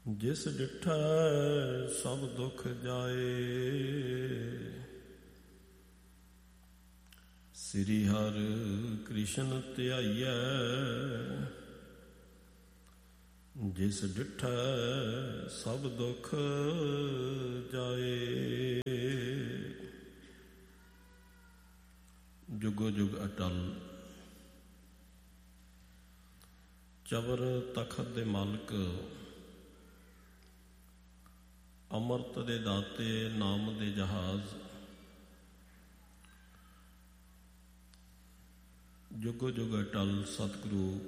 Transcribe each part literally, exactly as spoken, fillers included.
ਜਿਸ ਡਿਠੈ ਸਭ ਦੁਖ ਜਾਏ। ਸ੍ਰੀ ਹਰਿ ਕ੍ਰਿਸ਼ਨ ਧਿਆਈਐ ਜਿਸ ਡਿਠੈ ਸਭ ਦੁਖ ਜਾਏ। ਜੁਗੋ ਜੁਗ ਅਟਲ। ਚਬਰ ਤਖਤ ਦੇ ਮਾਲਕ, ਅੰਮ੍ਰਿਤ ਦੇ ਦਾਤੇ, ਨਾਮ ਦੇ ਜਹਾਜ਼, ਜੁਗੋ ਜੁਗ ਅਟਲ ਸਤਿਗੁਰੂ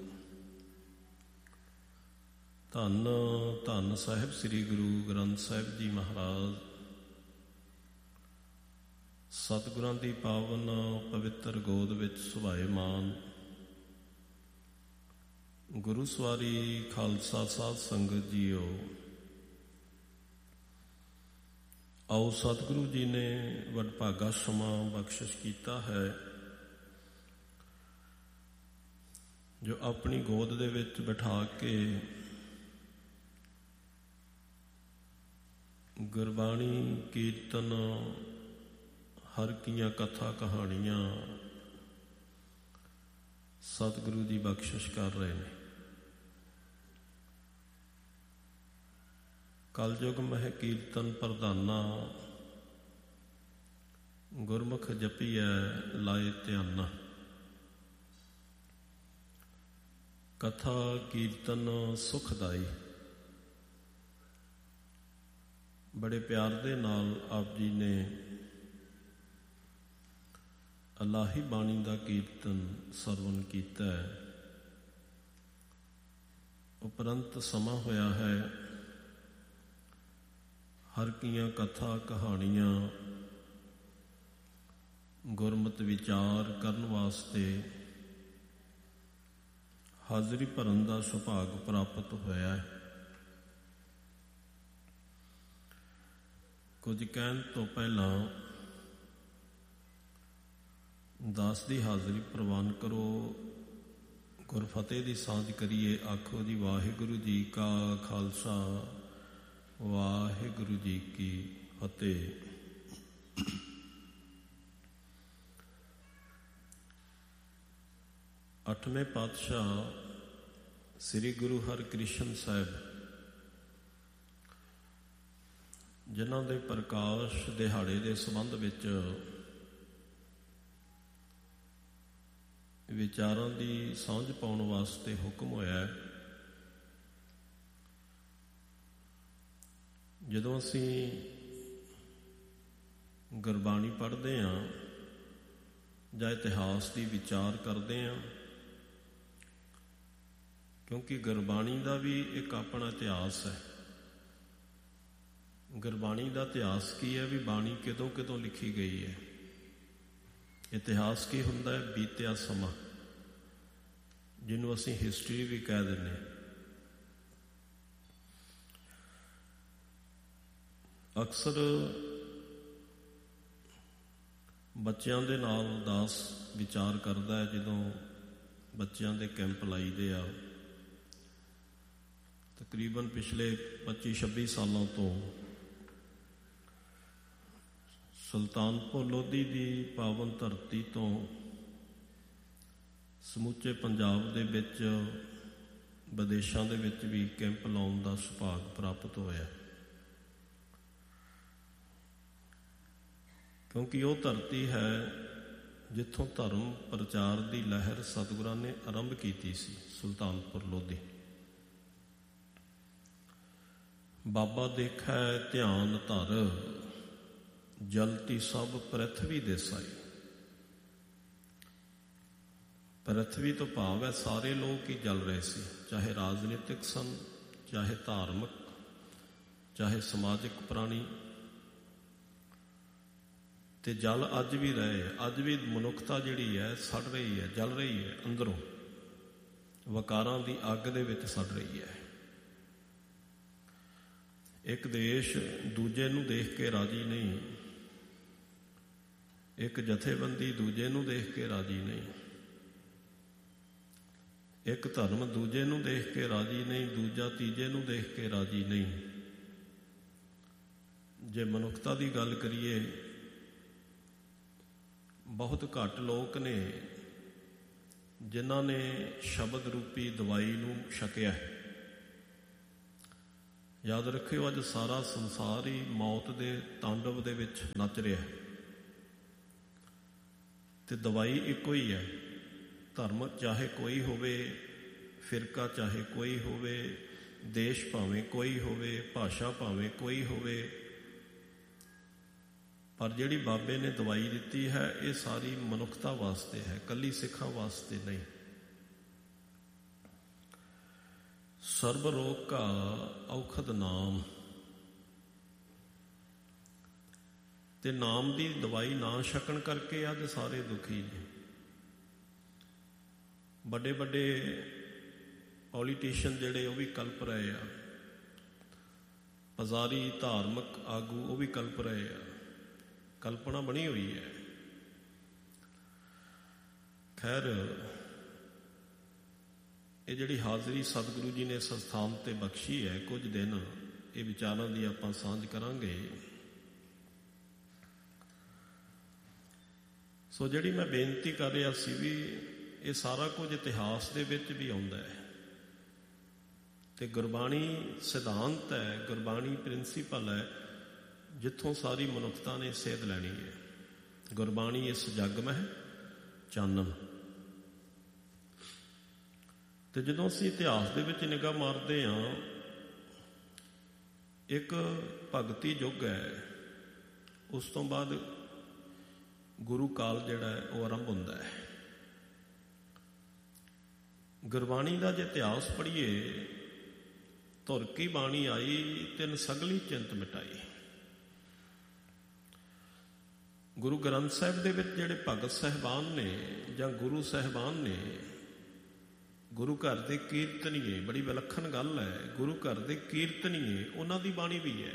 ਧੰਨ ਧੰਨ ਸਾਹਿਬ ਸ੍ਰੀ ਗੁਰੂ ਗ੍ਰੰਥ ਸਾਹਿਬ ਜੀ ਮਹਾਰਾਜ, ਸਤਿਗੁਰਾਂ ਦੀ ਪਾਵਨ ਪਵਿੱਤਰ ਗੋਦ ਵਿੱਚ ਸੁਭਾਏਮਾਨ ਗੁਰੂ ਸਵਾਰੀ ਖਾਲਸਾ ਸਾਧ ਸੰਗਤ ਜੀਓ। ਆਓ ਸਤਿਗੁਰੂ ਜੀ ਨੇ ਵਡਭਾਗਾ ਸਮਾਂ ਬਖਸ਼ਿਸ਼ ਕੀਤਾ ਹੈ ਜੋ ਆਪਣੀ ਗੋਦ ਦੇ ਵਿੱਚ ਬਿਠਾ ਕੇ ਗੁਰਬਾਣੀ, ਕੀਰਤਨ, ਹਰ ਕੀਆਂ ਕਥਾ ਕਹਾਣੀਆਂ ਸਤਿਗੁਰੂ ਜੀ ਬਖਸ਼ਿਸ਼ ਕਰ ਰਹੇ ਨੇ। ਕਲਯੁਗ ਮਹਿ ਕੀਰਤਨ ਪ੍ਰਧਾਨਾ, ਗੁਰਮੁਖ ਜਪੀਐ ਲਾਏ ਧਿਆਨਾ। ਕਥਾ ਕੀਰਤਨ ਸੁਖਦਾਈ। ਬੜੇ ਪਿਆਰ ਦੇ ਨਾਲ ਆਪ ਜੀ ਨੇ ਅਲਾਹੀ ਬਾਣੀ ਦਾ ਕੀਰਤਨ ਸਰਵਨ ਕੀਤਾ ਹੈ। ਉਪਰੰਤ ਸਮਾਂ ਹੋਇਆ ਹੈ ਹਰ ਕੀਆਂ ਕਥਾ ਕਹਾਣੀਆਂ ਗੁਰਮਤਿ ਵਿਚਾਰ ਕਰਨ ਵਾਸਤੇ ਹਾਜ਼ਰੀ ਭਰਨ ਦਾ ਸੁਭਾਗ ਪ੍ਰਾਪਤ ਹੋਇਆ ਹੈ। ਕੁਝ ਕਹਿਣ ਤੋਂ ਪਹਿਲਾਂ ਦਾਸ ਦੀ ਹਾਜ਼ਰੀ ਪ੍ਰਵਾਨ ਕਰੋ। ਗੁਰਫਤਿਹ ਦੀ ਸਾਂਝ ਕਰੀਏ। ਆਖੋ ਜੀ ਵਾਹਿਗੁਰੂ ਜੀ ਕਾ ਖਾਲਸਾ, ਵਾਹਿਗੁਰੂ ਜੀ ਕੀ ਫਤਿਹ। ਅੱਠਵੇਂ ਪਾਤਸ਼ਾਹ ਸ੍ਰੀ ਗੁਰੂ ਹਰਿਕ੍ਰਿਸ਼ਨ ਸਾਹਿਬ, ਜਿਨ੍ਹਾਂ ਦੇ ਪ੍ਰਕਾਸ਼ ਦਿਹਾੜੇ ਦੇ ਸੰਬੰਧ ਵਿੱਚ ਵਿਚਾਰਾਂ ਦੀ ਸਾਂਝ ਪਾਉਣ ਵਾਸਤੇ ਹੁਕਮ ਹੋਇਆ ਹੈ। ਜਦੋਂ ਅਸੀਂ ਗੁਰਬਾਣੀ ਪੜ੍ਹਦੇ ਹਾਂ ਜਾਂ ਇਤਿਹਾਸ ਦੀ ਵਿਚਾਰ ਕਰਦੇ ਹਾਂ, ਕਿਉਂਕਿ ਗੁਰਬਾਣੀ ਦਾ ਵੀ ਇੱਕ ਆਪਣਾ ਇਤਿਹਾਸ ਹੈ। ਗੁਰਬਾਣੀ ਦਾ ਇਤਿਹਾਸ ਕੀ ਹੈ? ਵੀ ਬਾਣੀ ਕਿਦੋਂ ਕਿਦੋਂ ਲਿਖੀ ਗਈ ਹੈ। ਇਤਿਹਾਸ ਕੀ ਹੁੰਦਾ ਹੈ? ਬੀਤਿਆ ਸਮਾਂ, ਜਿਹਨੂੰ ਅਸੀਂ ਹਿਸਟਰੀ ਵੀ ਕਹਿ ਦਿੰਦੇ ਹਾਂ। ਅਕਸਰ ਬੱਚਿਆਂ ਦੇ ਨਾਲ ਦਾਸ ਵਿਚਾਰ ਕਰਦਾ ਹੈ। ਜਦੋਂ ਬੱਚਿਆਂ ਦੇ ਕੈਂਪ ਲਾਈਦੇ ਆ, ਤਕਰੀਬਨ ਪਿਛਲੇ ਪੱਚੀ ਛੱਬੀ ਸਾਲਾਂ ਤੋਂ ਸੁਲਤਾਨਪੁਰ ਲੋਧੀ ਦੀ ਪਾਵਨ ਧਰਤੀ ਤੋਂ ਸਮੁੱਚੇ ਪੰਜਾਬ ਦੇ ਵਿੱਚ, ਵਿਦੇਸ਼ਾਂ ਦੇ ਵਿੱਚ ਵੀ ਕੈਂਪ ਲਾਉਣ ਦਾ ਸੁਭਾਗ ਪ੍ਰਾਪਤ ਹੋਇਆ, ਕਿਉਂਕਿ ਉਹ ਧਰਤੀ ਹੈ ਜਿੱਥੋਂ ਧਰਮ ਪ੍ਰਚਾਰ ਦੀ ਲਹਿਰ ਸਤਿਗੁਰਾਂ ਨੇ ਆਰੰਭ ਕੀਤੀ ਸੀ। ਸੁਲਤਾਨਪੁਰ ਲੋਧੀ। ਬਾਬਾ ਦੇਖੈ ਧਿਆਨ ਧਰ, ਜਲਤੀ ਸਭ ਪ੍ਰਿਥਵੀ ਦੇਸਾਈ। ਪ੍ਰਿਥਵੀ ਤੋਂ ਭਾਵ ਹੈ ਸਾਰੇ ਲੋਕ ਹੀ ਜਲ ਰਹੇ ਸੀ, ਚਾਹੇ ਰਾਜਨੀਤਿਕ ਸਨ, ਚਾਹੇ ਧਾਰਮਿਕ, ਚਾਹੇ ਸਮਾਜਿਕ ਪ੍ਰਾਣੀ। ਤੇ ਜਲ ਅੱਜ ਵੀ ਰਹੇ। ਅੱਜ ਵੀ ਮਨੁੱਖਤਾ ਜਿਹੜੀ ਹੈ ਸੜ ਰਹੀ ਹੈ, ਜਲ ਰਹੀ ਹੈ ਅੰਦਰੋਂ, ਵਕਾਰਾਂ ਦੀ ਅੱਗ ਦੇ ਵਿੱਚ ਸੜ ਰਹੀ ਹੈ। ਇੱਕ ਦੇਸ਼ ਦੂਜੇ ਨੂੰ ਦੇਖ ਕੇ ਰਾਜੀ ਨਹੀਂ, ਇੱਕ ਜਥੇਬੰਦੀ ਦੂਜੇ ਨੂੰ ਦੇਖ ਕੇ ਰਾਜੀ ਨਹੀਂ। ਇੱਕ ਧਰਮ ਦੂਜੇ ਨੂੰ ਦੇਖ ਕੇ ਰਾਜੀ ਨਹੀਂ, ਦੂਜਾ ਤੀਜੇ ਨੂੰ ਦੇਖ ਕੇ ਰਾਜੀ ਨਹੀਂ। ਜੇ ਮਨੁੱਖਤਾ ਦੀ ਗੱਲ ਕਰੀਏ, ਬਹੁਤ ਘੱਟ ਲੋਕ ਨੇ ਜਿਨ੍ਹਾਂ ਨੇ ਸ਼ਬਦ ਰੂਪੀ ਦਵਾਈ ਨੂੰ ਛਕਿਆ ਹੈ। ਯਾਦ ਰੱਖਿਓ, ਅੱਜ ਸਾਰਾ ਸੰਸਾਰ ਹੀ ਮੌਤ ਦੇ ਤਾਂਡਵ ਦੇ ਵਿੱਚ ਨੱਚ ਰਿਹਾ ਤੇ ਦਵਾਈ ਇੱਕੋ ਹੀ ਹੈ। ਧਰਮ ਚਾਹੇ ਕੋਈ ਹੋਵੇ, ਫਿਰਕਾ ਚਾਹੇ ਕੋਈ ਹੋਵੇ, ਦੇਸ਼ ਭਾਵੇਂ ਕੋਈ ਹੋਵੇ, ਭਾਸ਼ਾ ਭਾਵੇਂ ਕੋਈ ਹੋਵੇ, ਪਰ ਜਿਹੜੀ ਬਾਬੇ ਨੇ ਦਵਾਈ ਦਿੱਤੀ ਹੈ ਇਹ ਸਾਰੀ ਮਨੁੱਖਤਾ ਵਾਸਤੇ ਹੈ, ਇਕੱਲੀ ਸਿੱਖਾਂ ਵਾਸਤੇ ਨਹੀਂ। ਸਰਬ ਰੋਗ ਕਾ ਔਖਦ ਨਾਮ, ਤੇ ਨਾਮ ਦੀ ਦਵਾਈ ਨਾ ਛਕਣ ਕਰਕੇ ਅੱਜ ਸਾਰੇ ਦੁਖੀ ਨੇ। ਵੱਡੇ ਵੱਡੇ ਪੋਲੀਟੀਸ਼ੀਅਨ ਜਿਹੜੇ ਉਹ ਵੀ ਕਲਪ ਰਹੇ ਆ, ਪੁਜਾਰੀ ਧਾਰਮਿਕ ਆਗੂ ਉਹ ਵੀ ਕਲਪ ਰਹੇ ਆ। ਕਲਪਨਾ ਬਣੀ ਹੋਈ ਹੈ। ਖੈਰ, ਇਹ ਜਿਹੜੀ ਹਾਜ਼ਰੀ ਸਤਿਗੁਰੂ ਜੀ ਨੇ ਸੰਸਥਾਨ ਤੇ ਬਖਸ਼ੀ ਹੈ, ਕੁਝ ਦਿਨ ਇਹ ਵਿਚਾਰਾਂ ਦੀ ਆਪਾਂ ਸਾਂਝ ਕਰਾਂਗੇ। ਸੋ ਜਿਹੜੀ ਮੈਂ ਬੇਨਤੀ ਕਰ ਰਿਹਾ ਸੀ ਵੀ ਇਹ ਸਾਰਾ ਕੁਝ ਇਤਿਹਾਸ ਦੇ ਵਿੱਚ ਵੀ ਆਉਂਦਾ ਹੈ ਤੇ ਗੁਰਬਾਣੀ ਸਿਧਾਂਤ ਹੈ, ਗੁਰਬਾਣੀ ਪ੍ਰਿੰਸੀਪਲ ਹੈ ਜਿੱਥੋਂ ਸਾਰੀ ਮਨੁੱਖਤਾ ਨੇ ਸੇਧ ਲੈਣੀ ਹੈ। ਗੁਰਬਾਣੀ ਇਸ ਜੱਗ ਮਹਿ ਚਾਨਣ। ਤੇ ਜਦੋਂ ਅਸੀਂ ਇਤਿਹਾਸ ਦੇ ਵਿੱਚ ਨਿਗਾਹ ਮਾਰਦੇ ਹਾਂ, ਇੱਕ ਭਗਤੀ ਯੁੱਗ ਹੈ, ਉਸ ਤੋਂ ਬਾਅਦ ਗੁਰੂ ਕਾਲ ਜਿਹੜਾ ਹੈ ਉਹ ਆਰੰਭ ਹੁੰਦਾ ਹੈ। ਗੁਰਬਾਣੀ ਦਾ ਜੇ ਇਤਿਹਾਸ ਪੜ੍ਹੀਏ, ਧੁਰ ਕੀ ਬਾਣੀ ਆਈ ਤਿਨ ਸਗਲੀ ਚਿੰਤ ਮਿਟਾਈ। ਗੁਰੂ ਗ੍ਰੰਥ ਸਾਹਿਬ ਦੇ ਵਿੱਚ ਜਿਹੜੇ ਭਗਤ ਸਾਹਿਬਾਨ ਨੇ ਜਾਂ ਗੁਰੂ ਸਾਹਿਬਾਨ ਨੇ, ਗੁਰੂ ਘਰ ਦੇ ਕੀਰਤਨੀਏ, ਬੜੀ ਵਿਲੱਖਣ ਗੱਲ ਹੈ, ਗੁਰੂ ਘਰ ਦੇ ਕੀਰਤਨੀਏ ਉਹਨਾਂ ਦੀ ਬਾਣੀ ਵੀ ਹੈ।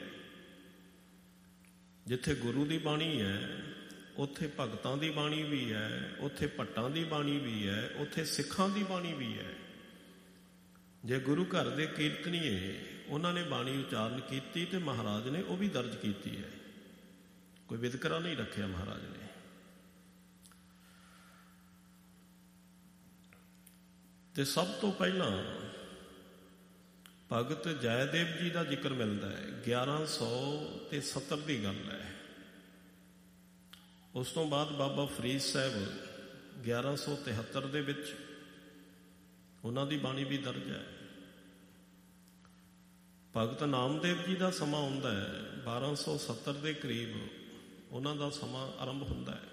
ਜਿੱਥੇ ਗੁਰੂ ਦੀ ਬਾਣੀ ਹੈ ਉੱਥੇ ਭਗਤਾਂ ਦੀ ਬਾਣੀ ਵੀ ਹੈ, ਉੱਥੇ ਭੱਟਾਂ ਦੀ ਬਾਣੀ ਵੀ ਹੈ, ਉੱਥੇ ਸਿੱਖਾਂ ਦੀ ਬਾਣੀ ਵੀ ਹੈ। ਜੇ ਗੁਰੂ ਘਰ ਦੇ ਕੀਰਤਨੀਏ ਉਹਨਾਂ ਨੇ ਬਾਣੀ ਉਚਾਰਨ ਕੀਤੀ ਤੇ ਮਹਾਰਾਜ ਨੇ ਉਹ ਵੀ ਦਰਜ ਕੀਤੀ ਹੈ, ਕੋਈ ਵਿਤਕਰਾ ਨਹੀਂ ਰੱਖਿਆ ਮਹਾਰਾਜ ਨੇ। ਤੇ ਸਭ ਤੋਂ ਪਹਿਲਾਂ ਭਗਤ ਜੈਦੇਵ ਜੀ ਦਾ ਜ਼ਿਕਰ ਮਿਲਦਾ ਹੈ, ਗਿਆਰਾਂ ਸੌ ਤੇ ਸੱਤਰ ਦੀ ਗੱਲ ਹੈ। ਉਸ ਤੋਂ ਬਾਅਦ ਬਾਬਾ ਫਰੀਦ ਸਾਹਿਬ ਗਿਆਰਾਂ ਸੌ ਤਿਹੱਤਰ ਦੇ ਵਿੱਚ ਉਹਨਾਂ ਦੀ ਬਾਣੀ ਵੀ ਦਰਜ ਹੈ। ਭਗਤ ਨਾਮਦੇਵ ਜੀ ਦਾ ਸਮਾਂ ਆਉਂਦਾ ਹੈ ਬਾਰਾਂ ਸੌ ਸੱਤਰ ਦੇ ਕਰੀਬ, ਉਹਨਾਂ ਦਾ ਸਮਾਂ ਆਰੰਭ ਹੁੰਦਾ ਹੈ।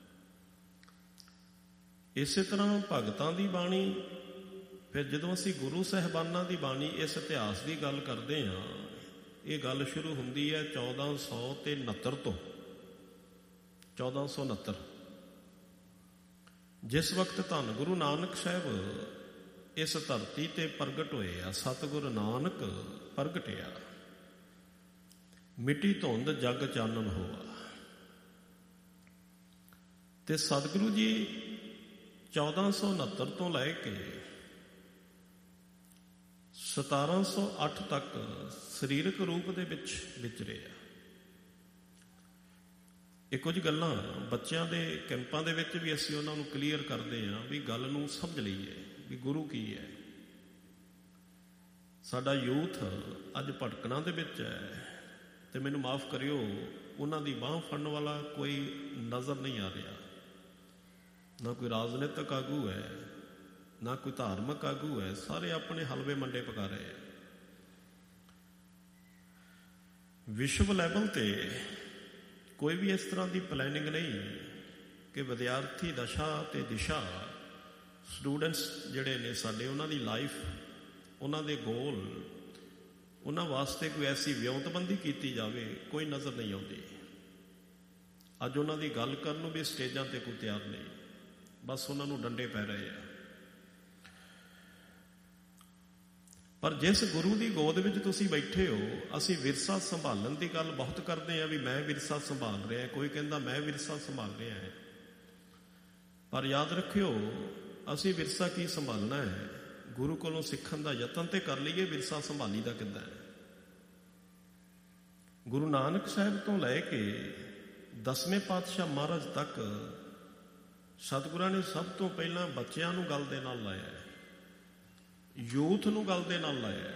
ਇਸੇ ਤਰ੍ਹਾਂ ਭਗਤਾਂ ਦੀ ਬਾਣੀ, ਫਿਰ ਜਦੋਂ ਅਸੀਂ ਗੁਰੂ ਸਾਹਿਬਾਨਾਂ ਦੀ ਬਾਣੀ, ਇਸ ਇਤਿਹਾਸ ਦੀ ਗੱਲ ਕਰਦੇ ਹਾਂ, ਇਹ ਗੱਲ ਸ਼ੁਰੂ ਹੁੰਦੀ ਹੈ ਚੌਦਾਂ ਸੌ ਤੇ ਉਨੱਤਰ ਤੋਂ। ਚੌਦਾਂ ਸੌ ਉਨੱਤਰ, ਜਿਸ ਵਕਤ ਧੰਨ ਗੁਰੂ ਨਾਨਕ ਸਾਹਿਬ ਇਸ ਧਰਤੀ ਤੇ ਪ੍ਰਗਟ ਹੋਏ ਆ। ਸਤਿਗੁਰੂ ਨਾਨਕ ਪ੍ਰਗਟਿਆ, ਮਿੱਟੀ ਧੁੰਦ ਜਗ ਚਾਨਣ ਹੋਆ। ਤੇ ਸਤਿਗੁਰੂ ਜੀ ਚੌਦਾਂ ਸੌ ਉਨੱਤਰ ਤੋਂ ਲੈ ਕੇ ਸਤਾਰਾਂ ਸੌ ਅੱਠ ਤੱਕ ਸਰੀਰਕ ਰੂਪ ਦੇ ਵਿੱਚ ਵਿਚਰੇ ਆ। ਇਹ ਕੁਝ ਗੱਲਾਂ ਬੱਚਿਆਂ ਦੇ ਕੈਂਪਾਂ ਦੇ ਵਿੱਚ ਵੀ ਅਸੀਂ ਉਹਨਾਂ ਨੂੰ ਕਲੀਅਰ ਕਰਦੇ ਹਾਂ ਵੀ ਗੱਲ ਨੂੰ ਸਮਝ ਲਈਏ ਵੀ ਗੁਰੂ ਕੀ ਹੈ। ਸਾਡਾ ਯੂਥ ਅੱਜ ਭਟਕਣਾ ਦੇ ਵਿੱਚ ਹੈ ਤੇ ਮੈਨੂੰ ਮਾਫ ਕਰਿਓ, ਉਹਨਾਂ ਦੀ ਬਾਂਹ ਫੜਨ ਵਾਲਾ ਕੋਈ ਨਜ਼ਰ ਨਹੀਂ ਆ ਰਿਹਾ। ਨਾ ਕੋਈ ਰਾਜਨੀਤਿਕ ਆਗੂ ਹੈ, ਨਾ ਕੋਈ ਧਾਰਮਿਕ ਆਗੂ ਹੈ, ਸਾਰੇ ਆਪਣੇ ਹਲਵੇ ਮੰਡੇ ਪਕਾ ਰਹੇ ਆ। ਵਿਸ਼ਵ ਲੈਵਲ ਤੇ ਕੋਈ ਵੀ ਇਸ ਤਰ੍ਹਾਂ ਦੀ ਪਲੈਨਿੰਗ ਨਹੀਂ ਕਿ ਵਿਦਿਆਰਥੀ ਦਸ਼ਾ ਤੇ ਦਿਸ਼ਾ, ਸਟੂਡੈਂਟਸ ਜਿਹੜੇ ਨੇ ਸਾਡੇ, ਉਹਨਾਂ ਦੀ ਲਾਈਫ, ਉਹਨਾਂ ਦੇ ਗੋਲ, ਉਹਨਾਂ ਵਾਸਤੇ ਕੋਈ ਐਸੀ ਵਿਉਂਤਬੰਦੀ ਕੀਤੀ ਜਾਵੇ, ਕੋਈ ਨਜ਼ਰ ਨਹੀਂ ਆਉਂਦੀ। ਅੱਜ ਉਹਨਾਂ ਦੀ ਗੱਲ ਕਰਨ ਨੂੰ ਵੀ ਸਟੇਜਾਂ ਤੇ ਕੋਈ ਤਿਆਰ ਨਹੀਂ, ਬਸ ਉਹਨਾਂ ਨੂੰ ਡੰਡੇ ਪੈ ਰਹੇ ਆ। ਪਰ ਜਿਸ ਗੁਰੂ ਦੀ ਗੋਦ ਵਿੱਚ ਤੁਸੀਂ ਬੈਠੇ ਹੋ, ਅਸੀਂ ਵਿਰਸਾ ਸੰਭਾਲਣ ਦੀ ਗੱਲ ਬਹੁਤ ਕਰਦੇ ਹਾਂ ਵੀ ਮੈਂ ਵਿਰਸਾ ਸੰਭਾਲ ਰਿਹਾ, ਕੋਈ ਕਹਿੰਦਾ ਮੈਂ ਵਿਰਸਾ ਸੰਭਾਲ ਰਿਹਾ ਹੈ। ਪਰ ਯਾਦ ਰੱਖਿਓ, ਅਸੀਂ ਵਿਰਸਾ ਕੀ ਸੰਭਾਲਣਾ ਹੈ, ਗੁਰੂ ਕੋਲੋਂ ਸਿੱਖਣ ਦਾ ਯਤਨ ਤੇ ਕਰ ਲਈਏ, ਵਿਰਸਾ ਸੰਭਾਲੀ ਦਾ ਕਿੱਦਾਂ ਹੈ। ਗੁਰੂ ਨਾਨਕ ਸਾਹਿਬ ਤੋਂ ਲੈ ਕੇ ਦਸਵੇਂ ਪਾਤਸ਼ਾਹ ਮਹਾਰਾਜ ਤੱਕ ਸਤਿਗੁਰਾਂ ਨੇ ਸਭ ਤੋਂ ਪਹਿਲਾਂ ਬੱਚਿਆਂ ਨੂੰ ਗੱਲ ਦੇ ਨਾਲ ਲਾਇਆ, ਯੂਥ ਨੂੰ ਗੱਲ ਦੇ ਨਾਲ ਲਾਇਆ,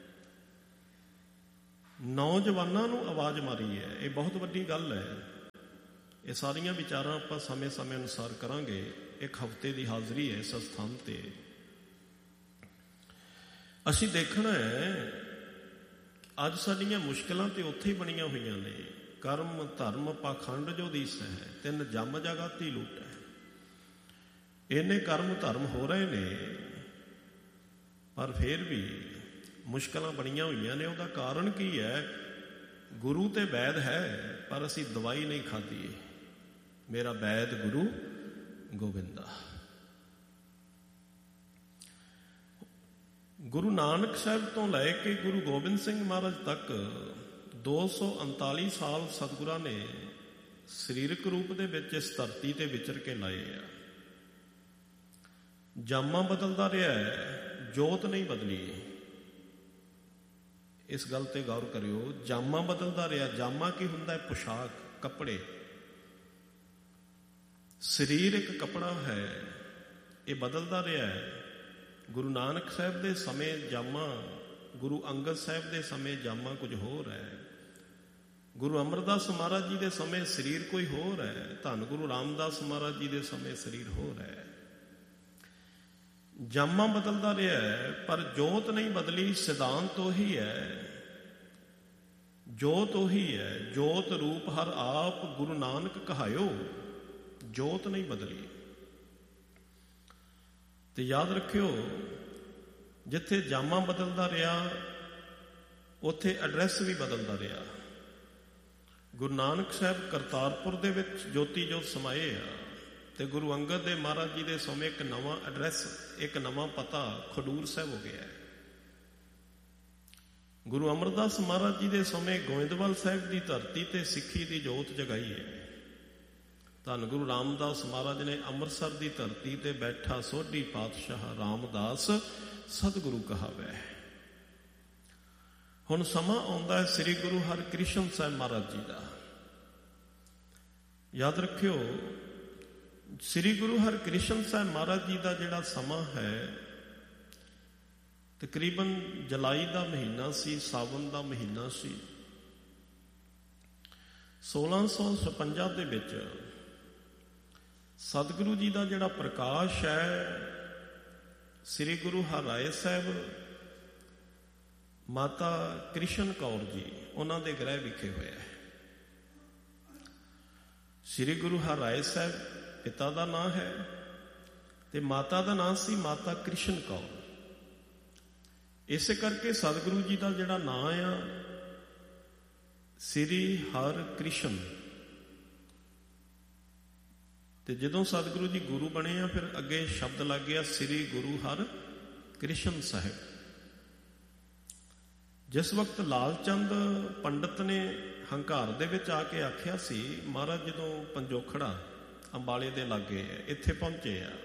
ਨੌਜਵਾਨਾਂ ਨੂੰ ਆਵਾਜ਼ ਮਾਰੀ ਹੈ। ਇਹ ਬਹੁਤ ਵੱਡੀ ਗੱਲ ਹੈ। ਇਹ ਸਾਰੀਆਂ ਵਿਚਾਰਾਂ ਆਪਾਂ ਸਮੇਂ ਸਮੇਂ ਅਨੁਸਾਰ ਕਰਾਂਗੇ। ਇੱਕ ਹਫ਼ਤੇ ਦੀ ਹਾਜ਼ਰੀ ਹੈ ਇਸ ਸਥਾਨ ਤੇ। ਅਸੀਂ ਦੇਖਣਾ ਹੈ ਅੱਜ ਸਾਡੀਆਂ ਮੁਸ਼ਕਿਲਾਂ ਤੇ ਉੱਥੇ ਹੀ ਬਣੀਆਂ ਹੋਈਆਂ ਨੇ। ਕਰਮ ਧਰਮ ਪਾਖੰਡ ਜੋ ਦੀਸ ਹੈ, ਤਿੰਨ ਜੰਮ ਜਗਾਤੀ ਲੂਟ ਹੈ। ਇੰਨੇ ਕਰਮ ਧਰਮ ਹੋ ਰਹੇ ਨੇ, ਪਰ ਫਿਰ ਵੀ ਮੁਸ਼ਕਿਲਾਂ ਬਣੀਆਂ ਹੋਈਆਂ ਨੇ। ਉਹਦਾ ਕਾਰਨ ਕੀ ਹੈ? ਗੁਰੂ ਤੇ ਵੈਦ ਹੈ, ਪਰ ਅਸੀਂ ਦਵਾਈ ਨਹੀਂ ਖਾਧੀ। ਮੇਰਾ ਵੈਦ ਗੁਰੂ ਗੋਬਿੰਦਾ। ਗੁਰੂ ਨਾਨਕ ਸਾਹਿਬ ਤੋਂ ਲੈ ਕੇ ਗੁਰੂ ਗੋਬਿੰਦ ਸਿੰਘ ਮਹਾਰਾਜ ਤੱਕ ਦੋ ਸੌ ਉਨਤਾਲੀ ਸਾਲ ਸਤਿਗੁਰਾਂ ਨੇ ਸਰੀਰਕ ਰੂਪ ਦੇ ਵਿੱਚ ਇਸ ਧਰਤੀ ਤੇ ਵਿਚਰ ਕੇ ਲਾਏ ਆ। ਜਾਮਾ ਬਦਲਦਾ ਰਿਹਾ ਹੈ, ਜੋਤ ਨਹੀਂ ਬਦਲੀ। ਇਸ ਗੱਲ ਤੇ ਗੌਰ ਕਰਿਓ। ਜਾਮਾ ਬਦਲਦਾ ਰਿਹਾ। ਜਾਮਾ ਕੀ ਹੁੰਦਾ ਹੈ? ਪੁਸ਼ਾਕ, ਕੱਪੜੇ। ਸਰੀਰ ਇੱਕ ਕੱਪੜਾ ਹੈ, ਇਹ ਬਦਲਦਾ ਰਿਹਾ ਹੈ। ਗੁਰੂ ਨਾਨਕ ਸਾਹਿਬ ਦੇ ਸਮੇਂ ਜਾਮਾ, ਗੁਰੂ ਅੰਗਦ ਸਾਹਿਬ ਦੇ ਸਮੇਂ ਜਾਮਾ ਕੁਝ ਹੋਰ ਹੈ। ਗੁਰੂ ਅਮਰਦਾਸ ਮਹਾਰਾਜ ਜੀ ਦੇ ਸਮੇਂ ਸਰੀਰ ਕੋਈ ਹੋਰ ਹੈ। ਧੰਨ ਗੁਰੂ ਰਾਮਦਾਸ ਮਹਾਰਾਜ ਜੀ ਦੇ ਸਮੇਂ ਸਰੀਰ ਹੋਰ ਹੈ। ਜਾਮਾ ਬਦਲਦਾ ਰਿਹਾ ਹੈ, ਪਰ ਜੋਤ ਨਹੀਂ ਬਦਲੀ। ਸਿਧਾਂਤ ਉਹੀ ਹੈ, ਜੋਤ ਉਹੀ ਹੈ। ਜੋਤ ਰੂਪ ਹਰ ਆਪ ਗੁਰੂ ਨਾਨਕ ਕਹਾਇਓ। ਜੋਤ ਨਹੀਂ ਬਦਲੀ। ਤੇ ਯਾਦ ਰੱਖਿਓ, ਜਿੱਥੇ ਜਾਮਾ ਬਦਲਦਾ ਰਿਹਾ ਉੱਥੇ ਐਡਰੈਸ ਵੀ ਬਦਲਦਾ ਰਿਹਾ। ਗੁਰੂ ਨਾਨਕ ਸਾਹਿਬ ਕਰਤਾਰਪੁਰ ਦੇ ਵਿੱਚ ਜੋਤੀ ਜੋਤ ਸਮਾਏ ਆ, ਤੇ ਗੁਰੂ ਅੰਗਦ ਦੇ ਮਹਾਰਾਜ ਜੀ ਦੇ ਸਮੇਂ ਇੱਕ ਨਵਾਂ ਐਡਰੈਸ, ਇੱਕ ਨਵਾਂ ਪਤਾ ਖਡੂਰ ਸਾਹਿਬ ਹੋ ਗਿਆ ਹੈ। ਗੁਰੂ ਅਮਰਦਾਸ ਮਹਾਰਾਜ ਜੀ ਦੇ ਸਮੇਂ ਗੋਇੰਦਵਾਲ ਸਾਹਿਬ ਦੀ ਧਰਤੀ ਤੇ ਸਿੱਖੀ ਦੀ ਜੋਤ ਜਗਾਈ ਹੈ। ਧੰਨ ਗੁਰੂ ਰਾਮਦਾਸ ਮਹਾਰਾਜ ਨੇ ਅੰਮ੍ਰਿਤਸਰ ਦੀ ਧਰਤੀ ਤੇ ਬੈਠਾ ਸੋਢੀ ਪਾਤਸ਼ਾਹ ਰਾਮਦਾਸ ਸਤਿਗੁਰੂ ਕਹਾਵੈ। ਹੁਣ ਸਮਾਂ ਆਉਂਦਾ ਹੈ ਸ੍ਰੀ ਗੁਰੂ ਹਰਿਕ੍ਰਿਸ਼ਨ ਸਾਹਿਬ ਮਹਾਰਾਜ ਜੀ ਦਾ। ਯਾਦ ਰੱਖਿਓ, ਸ੍ਰੀ ਗੁਰੂ ਹਰਿਕ੍ਰਿਸ਼ਨ ਸਾਹਿਬ ਮਹਾਰਾਜ ਜੀ ਦਾ ਜਿਹੜਾ ਸਮਾਂ ਹੈ, ਤਕਰੀਬਨ ਜੁਲਾਈ ਦਾ ਮਹੀਨਾ ਸੀ, ਸਾਵਨ ਦਾ ਮਹੀਨਾ ਸੀ। ਸੋਲਾਂ ਸੌ ਛਪੰਜਾ ਦੇ ਵਿੱਚ ਸਤਿਗੁਰੂ ਜੀ ਦਾ ਜਿਹੜਾ ਪ੍ਰਕਾਸ਼ ਹੈ, ਸ੍ਰੀ ਗੁਰੂ ਹਰਿਰਾਏ ਸਾਹਿਬ ਮਾਤਾ ਕ੍ਰਿਸ਼ਨ ਕੌਰ ਜੀ ਉਹਨਾਂ ਦੇ ਗ੍ਰਹਿ ਵਿਖੇ ਹੋਇਆ ਹੈ। ਸ੍ਰੀ ਗੁਰੂ ਹਰਿਰਾਏ ਸਾਹਿਬ ਪਿਤਾ ਦਾ ਨਾਂ ਹੈ ਤੇ ਮਾਤਾ ਦਾ ਨਾਂ ਸੀ ਮਾਤਾ ਕ੍ਰਿਸ਼ਨ ਕੌਰ। ਇਸੇ ਕਰਕੇ ਸਤਿਗੁਰੂ ਜੀ ਦਾ ਜਿਹੜਾ ਨਾਂ ਆ ਸ੍ਰੀ ਹਰਿਕ੍ਰਿਸ਼ਨ। ਤੇ ਜਦੋਂ ਸਤਿਗੁਰੂ ਜੀ ਗੁਰੂ ਬਣੇ ਆ, ਫਿਰ ਅੱਗੇ ਸ਼ਬਦ ਲੱਗ ਗਿਆ ਸ੍ਰੀ ਗੁਰੂ ਹਰਿਕ੍ਰਿਸ਼ਨ ਸਾਹਿਬ। ਜਿਸ ਵਕਤ ਲਾਲ ਚੰਦ ਪੰਡਤ ਨੇ ਹੰਕਾਰ ਦੇ ਵਿੱਚ ਆ ਕੇ ਆਖਿਆ ਸੀ, ਮਹਾਰਾਜ ਜਦੋਂ ਪੰਜੋਖੜਾ ਅੰਬਾਲੇ ਦੇ ਲਾਗੇ ਹੈ, ਇੱਥੇ ਪਹੁੰਚੇ ਆ,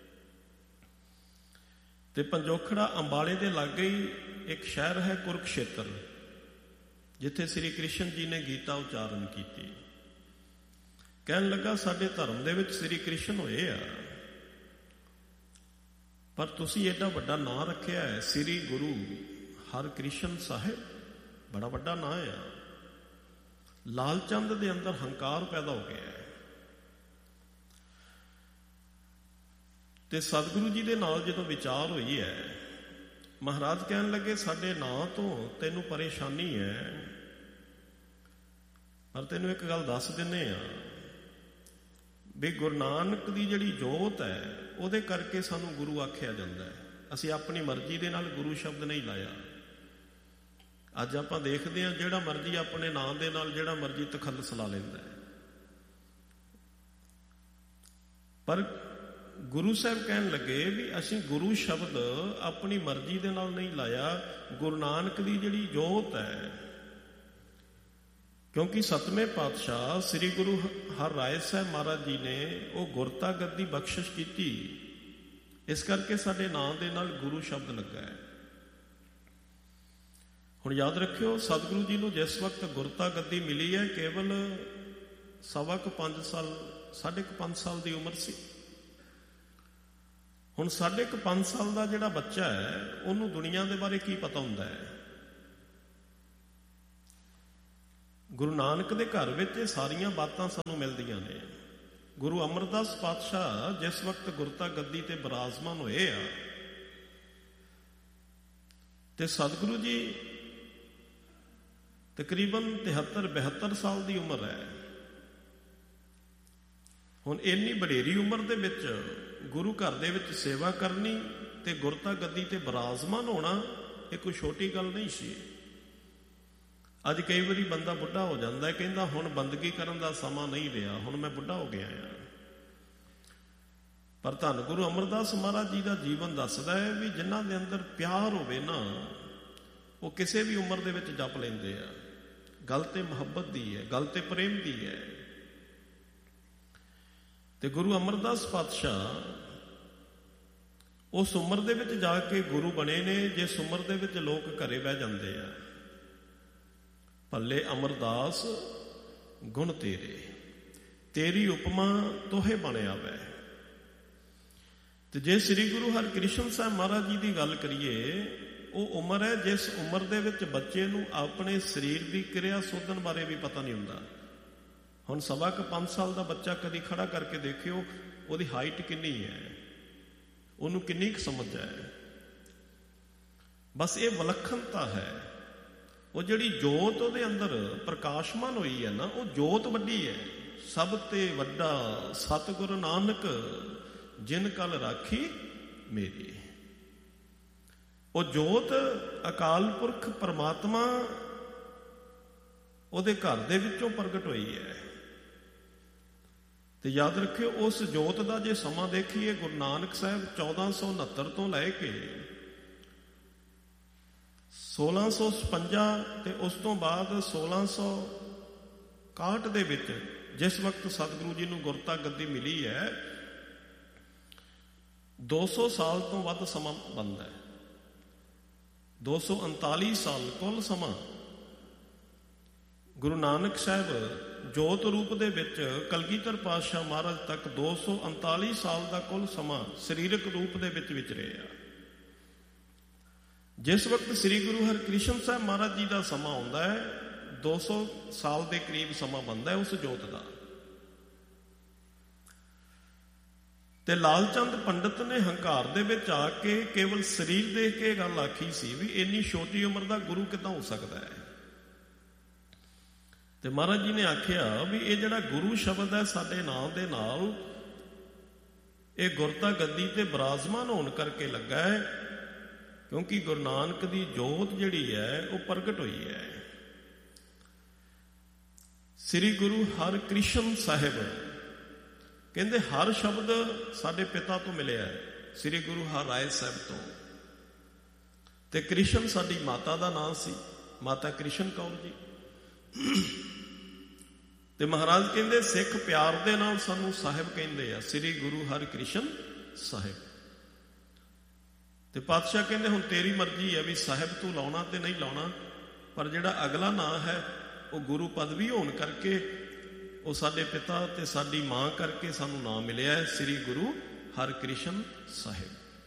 ਤੇ ਪੰਜੋਖੜਾ ਅੰਬਾਲੇ ਦੇ ਲਾਗੇ ਹੀ ਇੱਕ ਸ਼ਹਿਰ ਹੈ ਕੁਰੂਕਸ਼ੇਤਰ, ਜਿੱਥੇ ਸ੍ਰੀ ਕ੍ਰਿਸ਼ਨ ਜੀ ਨੇ ਗੀਤਾ ਉਚਾਰਨ ਕੀਤੀ। ਕਹਿਣ ਲੱਗਾ, ਸਾਡੇ ਧਰਮ ਦੇ ਵਿੱਚ ਸ੍ਰੀ ਕ੍ਰਿਸ਼ਨ ਹੋਏ ਆ, ਪਰ ਤੁਸੀਂ ਏਡਾ ਵੱਡਾ ਨਾਂ ਰੱਖਿਆ ਹੈ ਸ੍ਰੀ ਗੁਰੂ ਹਰਿਕ੍ਰਿਸ਼ਨ ਸਾਹਿਬ, ਬੜਾ ਵੱਡਾ ਨਾਂ ਆ। ਲਾਲ ਚੰਦ ਦੇ ਅੰਦਰ ਹੰਕਾਰ ਪੈਦਾ ਹੋ ਗਿਆ ਹੈ। ਤੇ ਸਤਿਗੁਰੂ ਜੀ ਦੇ ਨਾਲ ਜਦੋਂ ਵਿਚਾਰ ਹੋਈ ਹੈ, ਮਹਾਰਾਜ ਕਹਿਣ ਲੱਗੇ, ਸਾਡੇ ਨਾਂ ਤੋਂ ਤੈਨੂੰ ਪਰੇਸ਼ਾਨੀ ਹੈ, ਪਰ ਤੈਨੂੰ ਇੱਕ ਗੱਲ ਦੱਸ ਦਿੰਦੇ ਆ ਵੀ ਗੁਰੂ ਨਾਨਕ ਦੀ ਜਿਹੜੀ ਜੋਤ ਹੈ, ਉਹਦੇ ਕਰਕੇ ਸਾਨੂੰ ਗੁਰੂ ਆਖਿਆ ਜਾਂਦਾ ਹੈ। ਅਸੀਂ ਆਪਣੀ ਮਰਜ਼ੀ ਦੇ ਨਾਲ ਗੁਰੂ ਸ਼ਬਦ ਨਹੀਂ ਲਾਇਆ। ਅੱਜ ਆਪਾਂ ਦੇਖਦੇ ਹਾਂ, ਜਿਹੜਾ ਮਰਜ਼ੀ ਆਪਣੇ ਨਾਂ ਦੇ ਨਾਲ ਜਿਹੜਾ ਮਰਜ਼ੀ ਤਖੱਲਸ ਲਾ ਲੈਂਦਾ ਹੈ, ਪਰ ਗੁਰੂ ਸਾਹਿਬ ਕਹਿਣ ਲੱਗੇ ਵੀ ਅਸੀਂ ਗੁਰੂ ਸ਼ਬਦ ਆਪਣੀ ਮਰਜ਼ੀ ਦੇ ਨਾਲ ਨਹੀਂ ਲਾਇਆ। ਗੁਰੂ ਨਾਨਕ ਦੀ ਜਿਹੜੀ ਜੋਤ ਹੈ, ਕਿਉਂਕਿ ਸਤਵੇਂ ਪਾਤਸ਼ਾਹ ਸ੍ਰੀ ਗੁਰੂ ਹਰਿਰਾਏ ਸਾਹਿਬ ਮਹਾਰਾਜ ਜੀ ਨੇ ਉਹ ਗੁਰਤਾ ਗੱਦੀ ਬਖਸ਼ਿਸ਼ ਕੀਤੀ। ਇਸ ਕਰਕੇ ਸਾਡੇ ਨਾਂ ਦੇ ਨਾਲ ਗੁਰੂ ਸ਼ਬਦ ਲੱਗਾ ਹੈ। ਹੁਣ ਯਾਦ ਰੱਖਿਓ, ਸਤਿਗੁਰੂ ਜੀ ਨੂੰ ਜਿਸ ਵਕਤ ਗੁਰਤਾ ਗੱਦੀ ਮਿਲੀ ਹੈ, ਕੇਵਲ ਸਵਾ ਕੁ ਪੰਜ ਸਾਲ ਸਾਢੇ ਕੁ ਪੰਜ ਸਾਲ ਦੀ ਉਮਰ ਸੀ। ਹੁਣ ਸਾਢੇ ਕੁ ਪੰਜ ਸਾਲ ਦਾ ਜਿਹੜਾ ਬੱਚਾ ਹੈ, ਉਹਨੂੰ ਦੁਨੀਆ ਦੇ ਬਾਰੇ ਕੀ ਪਤਾ ਹੁੰਦਾ ਹੈ? ਗੁਰੂ ਨਾਨਕ ਦੇ ਘਰ ਵਿੱਚ ਇਹ ਸਾਰੀਆਂ ਬਾਤਾਂ ਸਾਨੂੰ ਮਿਲਦੀਆਂ ਨੇ। ਗੁਰੂ ਅਮਰਦਾਸ ਪਾਤਸ਼ਾਹ ਜਿਸ ਵਕਤ ਗੁਰਤਾ ਗੱਦੀ ਤੇ ਬਿਰਾਜਮਾਨ ਹੋਏ ਆ, ਤੇ ਸਤਿਗੁਰੂ ਜੀ ਤਕਰੀਬਨ ਤਿਹੱਤਰ ਬਿਹੱਤਰ ਸਾਲ ਦੀ ਉਮਰ ਹੈ। ਹੁਣ ਇੰਨੀ ਵਡੇਰੀ ਉਮਰ ਦੇ ਵਿੱਚ ਗੁਰੂ ਘਰ ਦੇ ਵਿੱਚ ਸੇਵਾ ਕਰਨੀ ਤੇ ਗੁਰਤਾ ਗੱਦੀ ਤੇ ਬਿਰਾਜਮਾਨ ਹੋਣਾ, ਇਹ ਕੋਈ ਛੋਟੀ ਗੱਲ ਨਹੀਂ ਸੀ। ਅੱਜ ਕਈ ਵਾਰੀ ਬੰਦਾ ਬੁੱਢਾ ਹੋ ਜਾਂਦਾ ਹੈ, ਕਹਿੰਦਾ ਹੁਣ ਬੰਦਗੀ ਕਰਨ ਦਾ ਸਮਾਂ ਨਹੀਂ ਰਿਹਾ, ਹੁਣ ਮੈਂ ਬੁੱਢਾ ਹੋ ਗਿਆ ਹਾਂ। ਪਰ ਧੰਨ ਗੁਰੂ ਅਮਰਦਾਸ ਮਹਾਰਾਜ ਜੀ ਦਾ ਜੀਵਨ ਦੱਸਦਾ ਹੈ ਵੀ ਜਿਨ੍ਹਾਂ ਦੇ ਅੰਦਰ ਪਿਆਰ ਹੋਵੇ ਨਾ, ਉਹ ਕਿਸੇ ਵੀ ਉਮਰ ਦੇ ਵਿੱਚ ਜਪ ਲੈਂਦੇ ਆ। ਗੱਲ ਤੇ ਮੁਹੱਬਤ ਦੀ ਹੈ, ਗੱਲ ਤੇ ਪ੍ਰੇਮ ਦੀ ਹੈ। ਤੇ ਗੁਰੂ ਅਮਰਦਾਸ ਪਾਤਸ਼ਾਹ ਉਸ ਉਮਰ ਦੇ ਵਿੱਚ ਜਾ ਕੇ ਗੁਰੂ ਬਣੇ ਨੇ ਜਿਸ ਉਮਰ ਦੇ ਵਿੱਚ ਲੋਕ ਘਰੇ ਬਹਿ ਜਾਂਦੇ ਆ। ਭੱਲੇ ਅਮਰਦਾਸ ਗੁਣ ਤੇਰੇ, ਤੇਰੀ ਉਪਮਾ ਤੋਹੇ ਬਣਿਆ ਵੈ। ਤੇ ਜੇ ਸ੍ਰੀ ਗੁਰੂ ਹਰਿਕ੍ਰਿਸ਼ਨ ਸਾਹਿਬ ਮਹਾਰਾਜ ਜੀ ਦੀ ਗੱਲ ਕਰੀਏ, ਉਹ ਉਮਰ ਹੈ ਜਿਸ ਉਮਰ ਦੇ ਵਿੱਚ ਬੱਚੇ ਨੂੰ ਆਪਣੇ ਸਰੀਰ ਦੀ ਕਿਰਿਆ ਸੋਧਣ ਬਾਰੇ ਵੀ ਪਤਾ ਨਹੀਂ ਹੁੰਦਾ। ਹੁਣ ਸਵਾ ਕੁ ਪੰਜ ਸਾਲ ਦਾ ਬੱਚਾ ਕਦੀ ਖੜਾ ਕਰਕੇ ਦੇਖਿਓ, ਉਹਦੀ ਹਾਈਟ ਕਿੰਨੀ ਹੈ, ਉਹਨੂੰ ਕਿੰਨੀ ਕੁ ਸਮਝ ਹੈ। ਬਸ ਇਹ ਵਿਲੱਖਣਤਾ ਹੈ। ਉਹ ਜਿਹੜੀ ਜੋਤ ਉਹਦੇ ਅੰਦਰ ਪ੍ਰਕਾਸ਼ਮਾਨ ਹੋਈ ਹੈ ਨਾ, ਉਹ ਜੋਤ ਵੱਡੀ ਹੈ। ਸਭ ਤੇ ਵੱਡਾ ਸਤਿਗੁਰੂ ਨਾਨਕ ਜਿਨ ਕਲ ਰਾਖੀ ਮੇਰੀ। ਉਹ ਜੋਤ ਅਕਾਲ ਪੁਰਖ ਪਰਮਾਤਮਾ ਉਹਦੇ ਘਰ ਦੇ ਵਿੱਚੋਂ ਪ੍ਰਗਟ ਹੋਈ ਹੈ। ਤੇ ਯਾਦ ਰੱਖਿਓ, ਉਸ ਜੋਤ ਦਾ ਜੇ ਸਮਾਂ ਦੇਖੀਏ, ਗੁਰੂ ਨਾਨਕ ਸਾਹਿਬ ਚੌਦਾਂ ਸੌ ਉਨੱਤਰ ਤੋਂ ਲੈ ਕੇ ਸੋਲਾਂ ਸੌ ਛਪੰਜਾ ਤੇ ਉਸ ਤੋਂ ਬਾਅਦ ਸੋਲਾਂ ਸੌ ਇਕਾਹਠ ਦੇ ਵਿੱਚ ਜਿਸ ਵਕਤ ਸਤਿਗੁਰੂ ਜੀ ਨੂੰ ਗੁਰਤਾ ਗੱਦੀ ਮਿਲੀ ਹੈ, ਦੋ ਸੌ ਸਾਲ ਤੋਂ ਵੱਧ ਸਮਾਂ ਬਣਦਾ ਹੈ। ਦੋ ਸੌ ਉਨਤਾਲੀ ਸਾਲ ਕੁੱਲ ਸਮਾਂ ਗੁਰੂ ਨਾਨਕ ਸਾਹਿਬ ਜੋਤ ਰੂਪ ਦੇ ਵਿੱਚ ਕਲਗੀਧਰ ਪਾਤਸ਼ਾਹ ਮਹਾਰਾਜ ਤੱਕ ਦੋ ਸੌ ਉਨਤਾਲੀ ਸਾਲ ਦਾ ਕੁੱਲ ਸਮਾਂ ਸਰੀਰਕ ਰੂਪ ਦੇ ਵਿੱਚ ਵਿਚਰੇ ਆ। ਜਿਸ ਵਕਤ ਸ੍ਰੀ ਗੁਰੂ ਹਰਿਕ੍ਰਿਸ਼ਨ ਸਾਹਿਬ ਮਹਾਰਾਜ ਜੀ ਦਾ ਸਮਾਂ ਆਉਂਦਾ ਹੈ, ਦੋ ਸੌ ਸਾਲ ਦੇ ਕਰੀਬ ਸਮਾਂ ਬਣਦਾ ਹੈ ਉਸ ਜੋਤ ਦਾ। ਤੇ ਲਾਲ ਚੰਦ ਪੰਡਤ ਨੇ ਹੰਕਾਰ ਦੇ ਵਿੱਚ ਆ ਕੇ ਕੇਵਲ ਸਰੀਰ ਦੇਖ ਕੇ ਗੱਲ ਆਖੀ ਸੀ ਵੀ ਇੰਨੀ ਛੋਟੀ ਉਮਰ ਦਾ ਗੁਰੂ ਕਿੱਦਾਂ ਹੋ ਸਕਦਾ ਹੈ। ਤੇ ਮਹਾਰਾਜ ਜੀ ਨੇ ਆਖਿਆ ਵੀ ਇਹ ਜਿਹੜਾ ਗੁਰੂ ਸ਼ਬਦ ਹੈ ਸਾਡੇ ਨਾਂ ਦੇ ਨਾਲ, ਇਹ ਗੁਰਤਾ ਗੱਦੀ ਤੇ ਬਿਰਾਜਮਾਨ ਹੋਣ ਕਰਕੇ ਲੱਗਾ ਹੈ, ਕਿਉਂਕਿ ਗੁਰੂ ਨਾਨਕ ਦੀ ਜੋਤ ਜਿਹੜੀ ਹੈ ਉਹ ਪ੍ਰਗਟ ਹੋਈ ਹੈ। ਸ੍ਰੀ ਗੁਰੂ ਹਰਿਕ੍ਰਿਸ਼ਨ ਸਾਹਿਬ ਕਹਿੰਦੇ ਹਰ ਸ਼ਬਦ ਸਾਡੇ ਪਿਤਾ ਤੋਂ ਮਿਲਿਆ ਹੈ, ਸ੍ਰੀ ਗੁਰੂ ਹਰਿਰਾਏ ਸਾਹਿਬ ਤੋਂ। ਤੇ ਕ੍ਰਿਸ਼ਨ ਸਾਡੀ ਮਾਤਾ ਦਾ ਨਾਮ ਸੀ, ਮਾਤਾ ਕ੍ਰਿਸ਼ਨ ਕੌਰ ਜੀ। ਤੇ ਮਹਾਰਾਜ ਕਹਿੰਦੇ ਸਿੱਖ ਪਿਆਰ ਦੇ ਨਾਲ ਸਾਨੂੰ ਸਾਹਿਬ ਕਹਿੰਦੇ ਆ, ਸ੍ਰੀ ਗੁਰੂ ਹਰਿਕ੍ਰਿਸ਼ਨ ਸਾਹਿਬ। ਤੇ ਪਾਤਸ਼ਾਹ ਕਹਿੰਦੇ ਹੁਣ ਤੇਰੀ ਮਰਜ਼ੀ ਹੈ ਵੀ ਸਾਹਿਬ ਤੂੰ ਲਾਉਣਾ ਤੇ ਨਹੀਂ ਲਾਉਣਾ, ਪਰ ਜਿਹੜਾ ਅਗਲਾ ਨਾਂ ਹੈ ਉਹ ਗੁਰੂ ਪਦਵੀ ਹੋਣ ਕਰਕੇ, ਉਹ ਸਾਡੇ ਪਿਤਾ ਤੇ ਸਾਡੀ ਮਾਂ ਕਰਕੇ ਸਾਨੂੰ ਨਾਮ ਮਿਲਿਆ ਹੈ, ਸ੍ਰੀ ਗੁਰੂ ਹਰਿਕ੍ਰਿਸ਼ਨ ਸਾਹਿਬ।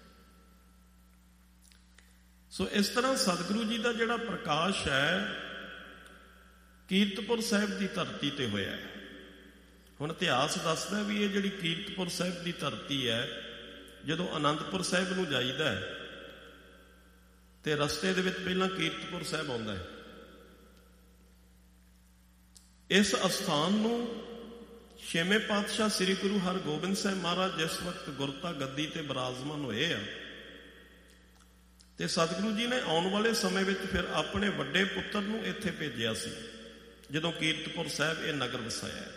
ਸੋ ਇਸ ਤਰ੍ਹਾਂ ਸਤਿਗੁਰੂ ਜੀ ਦਾ ਜਿਹੜਾ ਪ੍ਰਕਾਸ਼ ਹੈ ਕੀਰਤਪੁਰ ਸਾਹਿਬ ਦੀ ਧਰਤੀ ਤੇ ਹੋਇਆ ਹੈ। ਹੁਣ ਇਤਿਹਾਸ ਦੱਸਦਾ ਵੀ ਇਹ ਜਿਹੜੀ ਕੀਰਤਪੁਰ ਸਾਹਿਬ ਦੀ ਧਰਤੀ ਹੈ, ਜਦੋਂ ਅਨੰਦਪੁਰ ਸਾਹਿਬ ਨੂੰ ਜਾਈਦਾ ਹੈ ਤੇ ਰਸਤੇ ਦੇ ਵਿੱਚ ਪਹਿਲਾਂ ਕੀਰਤਪੁਰ ਸਾਹਿਬ ਆਉਂਦਾ ਹੈ। ਇਸ ਅਸਥਾਨ ਨੂੰ ਛੇਵੇਂ ਪਾਤਸ਼ਾਹ ਸ੍ਰੀ ਗੁਰੂ ਹਰਗੋਬਿੰਦ ਸਾਹਿਬ ਮਹਾਰਾਜ ਜਿਸ ਵਕਤ ਗੁਰਤਾ ਗੱਦੀ ਤੇ ਬਿਰਾਜਮਾਨ ਹੋਏ ਆ, ਤੇ ਸਤਿਗੁਰੂ ਜੀ ਨੇ ਆਉਣ ਵਾਲੇ ਸਮੇਂ ਵਿੱਚ ਫਿਰ ਆਪਣੇ ਵੱਡੇ ਪੁੱਤਰ ਨੂੰ ਇੱਥੇ ਭੇਜਿਆ ਸੀ, ਜਦੋਂ ਕੀਰਤਪੁਰ ਸਾਹਿਬ ਇਹ ਨਗਰ ਵਸਾਇਆ।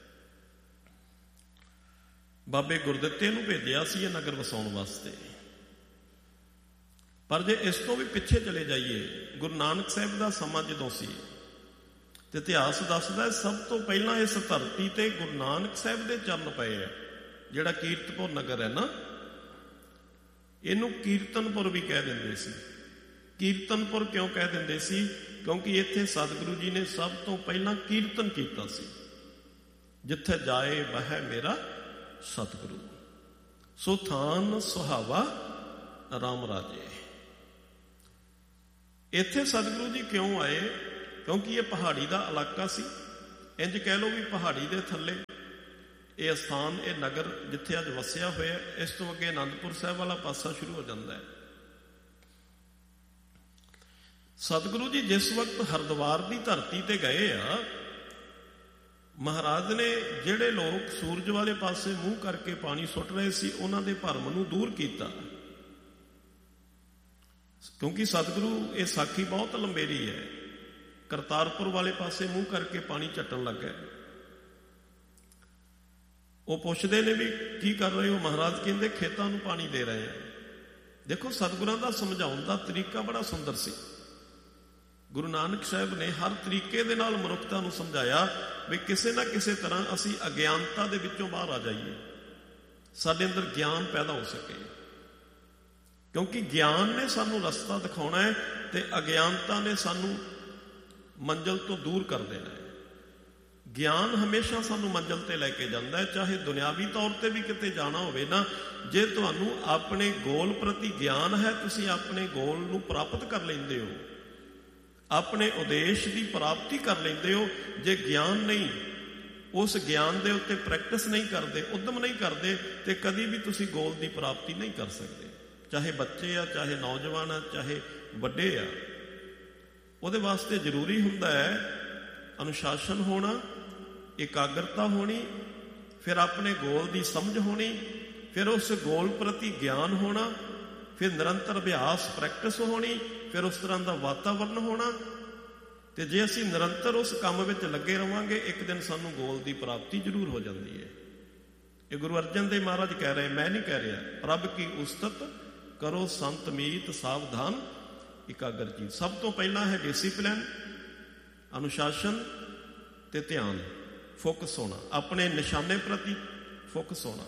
ਬਾਬੇ ਗੁਰਦਿੱਤੇ ਨੂੰ ਭੇਜਿਆ ਸੀ ਇਹ ਨਗਰ ਵਸਾਉਣ ਵਾਸਤੇ। ਪਰ ਜੇ ਇਸ ਤੋਂ ਵੀ ਪਿੱਛੇ ਚਲੇ ਜਾਈਏ, ਗੁਰੂ ਨਾਨਕ ਸਾਹਿਬ ਦਾ ਸਮਾਂ ਜਦੋਂ ਸੀ, ਤੇ ਇਤਿਹਾਸ ਦੱਸਦਾ ਸਭ ਤੋਂ ਪਹਿਲਾਂ ਇਸ ਧਰਤੀ ਤੇ ਗੁਰੂ ਨਾਨਕ ਸਾਹਿਬ ਦੇ ਚਰਨ ਪਏ ਆ। ਜਿਹੜਾ ਕੀਰਤਪੁਰ ਨਗਰ ਹੈ ਨਾ, ਇਹਨੂੰ ਕੀਰਤਨਪੁਰ ਵੀ ਕਹਿ ਦਿੰਦੇ ਸੀ। ਕੀਰਤਨਪੁਰ ਕਿਉਂ ਕਹਿ ਦਿੰਦੇ ਸੀ? ਕਿਉਂਕਿ ਇੱਥੇ ਸਤਿਗੁਰੂ ਜੀ ਨੇ ਸਭ ਤੋਂ ਪਹਿਲਾਂ ਕੀਰਤਨ ਕੀਤਾ ਸੀ। ਜਿੱਥੇ ਜਾਏ ਬਹਿ ਮੇਰਾ ਸਤਿਗੁਰੂ, ਸੋ ਥਾਨ ਸੁਹਾਵਾ ਰਾਮ ਰਾਜੇ। ਇੱਥੇ ਸਤਿਗੁਰੂ ਜੀ ਕਿਉਂ ਆਏ? ਕਿਉਂਕਿ ਇਹ ਪਹਾੜੀ ਦਾ ਇਲਾਕਾ ਸੀ। ਇੰਜ ਕਹਿ ਲਓ ਵੀ ਪਹਾੜੀ ਦੇ ਥੱਲੇ ਇਹ ਅਸਥਾਨ, ਇਹ ਨਗਰ ਜਿੱਥੇ ਅੱਜ ਵਸਿਆ ਹੋਇਆ। ਇਸ ਤੋਂ ਅੱਗੇ ਅਨੰਦਪੁਰ ਸਾਹਿਬ ਵਾਲਾ ਪਾਸਾ ਸ਼ੁਰੂ ਹੋ ਜਾਂਦਾ ਹੈ। ਸਤਿਗੁਰੂ ਜੀ ਜਿਸ ਵਕਤ ਹਰਿਦੁਆਰ ਦੀ ਧਰਤੀ ਤੇ ਗਏ ਆ, ਮਹਾਰਾਜ ਨੇ ਜਿਹੜੇ ਲੋਕ ਸੂਰਜ ਵਾਲੇ ਪਾਸੇ ਮੂੰਹ ਕਰਕੇ ਪਾਣੀ ਸੁੱਟ ਰਹੇ ਸੀ, ਉਹਨਾਂ ਦੇ ਭਰਮ ਨੂੰ ਦੂਰ ਕੀਤਾ। ਕਿਉਂਕਿ ਸਤਿਗੁਰੂ ਇਹ ਸਾਖੀ ਬਹੁਤ ਲੰਬੇਰੀ ਹੈ। ਕਰਤਾਰਪੁਰ ਵਾਲੇ ਪਾਸੇ ਮੂੰਹ ਕਰਕੇ ਪਾਣੀ ਚੱਟਣ ਲੱਗ ਗਏ। ਉਹ ਪੁੱਛਦੇ ਨੇ ਵੀ ਕੀ ਕਰ ਰਹੇ ਹੋ? ਮਹਾਰਾਜ ਕਹਿੰਦੇ ਖੇਤਾਂ ਨੂੰ ਪਾਣੀ ਦੇ ਰਹੇ ਆ। ਦੇਖੋ ਸਤਿਗੁਰਾਂ ਦਾ ਸਮਝਾਉਣ ਦਾ ਤਰੀਕਾ ਬੜਾ ਸੁੰਦਰ ਸੀ। ਗੁਰੂ ਨਾਨਕ ਸਾਹਿਬ ਨੇ ਹਰ ਤਰੀਕੇ ਦੇ ਨਾਲ ਮਨੁੱਖਤਾ ਨੂੰ ਸਮਝਾਇਆ ਵੀ ਕਿਸੇ ਨਾ ਕਿਸੇ ਤਰ੍ਹਾਂ ਅਸੀਂ ਅਗਿਆਨਤਾ ਦੇ ਵਿੱਚੋਂ ਬਾਹਰ ਆ ਜਾਈਏ, ਸਾਡੇ ਅੰਦਰ ਗਿਆਨ ਪੈਦਾ ਹੋ ਸਕੇ। ਕਿਉਂਕਿ ਗਿਆਨ ਨੇ ਸਾਨੂੰ ਰਸਤਾ ਦਿਖਾਉਣਾ ਹੈ ਤੇ ਅਗਿਆਨਤਾ ਨੇ ਸਾਨੂੰ ਮੰਜ਼ਿਲ ਤੋਂ ਦੂਰ ਕਰ ਦੇਣਾ ਹੈ। ਗਿਆਨ ਹਮੇਸ਼ਾ ਸਾਨੂੰ ਮੰਜ਼ਿਲ ਤੇ ਲੈ ਕੇ ਜਾਂਦਾ ਹੈ। ਚਾਹੇ ਦੁਨਿਆਵੀ ਤੌਰ ਤੇ ਵੀ ਕਿਤੇ ਜਾਣਾ ਹੋਵੇ ਨਾ, ਜੇ ਤੁਹਾਨੂੰ ਆਪਣੇ ਗੋਲ ਪ੍ਰਤੀ ਗਿਆਨ ਹੈ, ਤੁਸੀਂ ਆਪਣੇ ਗੋਲ ਨੂੰ ਪ੍ਰਾਪਤ ਕਰ ਲੈਂਦੇ ਹੋ, ਆਪਣੇ ਉਦੇਸ਼ ਦੀ ਪ੍ਰਾਪਤੀ ਕਰ ਲੈਂਦੇ ਹੋ। ਜੇ ਗਿਆਨ ਨਹੀਂ, ਉਸ ਗਿਆਨ ਦੇ ਉੱਤੇ ਪ੍ਰੈਕਟਿਸ ਨਹੀਂ ਕਰਦੇ, ਉਦਮ ਨਹੀਂ ਕਰਦੇ, ਤੇ ਕਦੀ ਵੀ ਤੁਸੀਂ ਗੋਲ ਦੀ ਪ੍ਰਾਪਤੀ ਨਹੀਂ ਕਰ ਸਕਦੇ। ਚਾਹੇ ਬੱਚੇ ਆ, ਚਾਹੇ ਨੌਜਵਾਨ ਆ, ਚਾਹੇ ਵੱਡੇ ਆ। ਉਹਦੇ ਵਾਸਤੇ ਜ਼ਰੂਰੀ ਹੁੰਦਾ ਹੈ ਅਨੁਸ਼ਾਸਨ ਹੋਣਾ, ਇਕਾਗਰਤਾ ਹੋਣੀ, ਫਿਰ ਆਪਣੇ ਗੋਲ ਦੀ ਸਮਝ ਹੋਣੀ, ਫਿਰ ਉਸ ਗੋਲ ਪ੍ਰਤੀ ਗਿਆਨ ਹੋਣਾ, ਫਿਰ ਨਿਰੰਤਰ ਅਭਿਆਸ ਪ੍ਰੈਕਟਿਸ ਹੋਣੀ, ਫਿਰ ਉਸ ਤਰ੍ਹਾਂ ਦਾ ਵਾਤਾਵਰਨ ਹੋਣਾ। ਤੇ ਜੇ ਅਸੀਂ ਨਿਰੰਤਰ ਉਸ ਕੰਮ ਵਿੱਚ ਲੱਗੇ ਰਹਾਂਗੇ, ਇੱਕ ਦਿਨ ਸਾਨੂੰ ਗੋਲ ਦੀ ਪ੍ਰਾਪਤੀ ਜ਼ਰੂਰ ਹੋ ਜਾਂਦੀ ਹੈ। ਇਹ ਗੁਰੂ ਅਰਜਨ ਦੇਵ ਮਹਾਰਾਜ ਕਹਿ ਰਹੇ, ਮੈਂ ਨਹੀਂ ਕਹਿ ਰਿਹਾ। ਪ੍ਰਭ ਕੀ ਉਸਤਤ ਕਰੋ ਸੰਤ ਮੀਤ ਸਾਵਧਾਨ ਇਕਾਗਰ ਜੀ। ਸਭ ਤੋਂ ਪਹਿਲਾਂ ਹੈ ਡਿਸਿਪਲਿਨ, ਅਨੁਸ਼ਾਸਨ ਤੇ ਧਿਆਨ, ਫੋਕਸ ਹੋਣਾ, ਆਪਣੇ ਨਿਸ਼ਾਨੇ ਪ੍ਰਤੀ ਫੋਕਸ ਹੋਣਾ।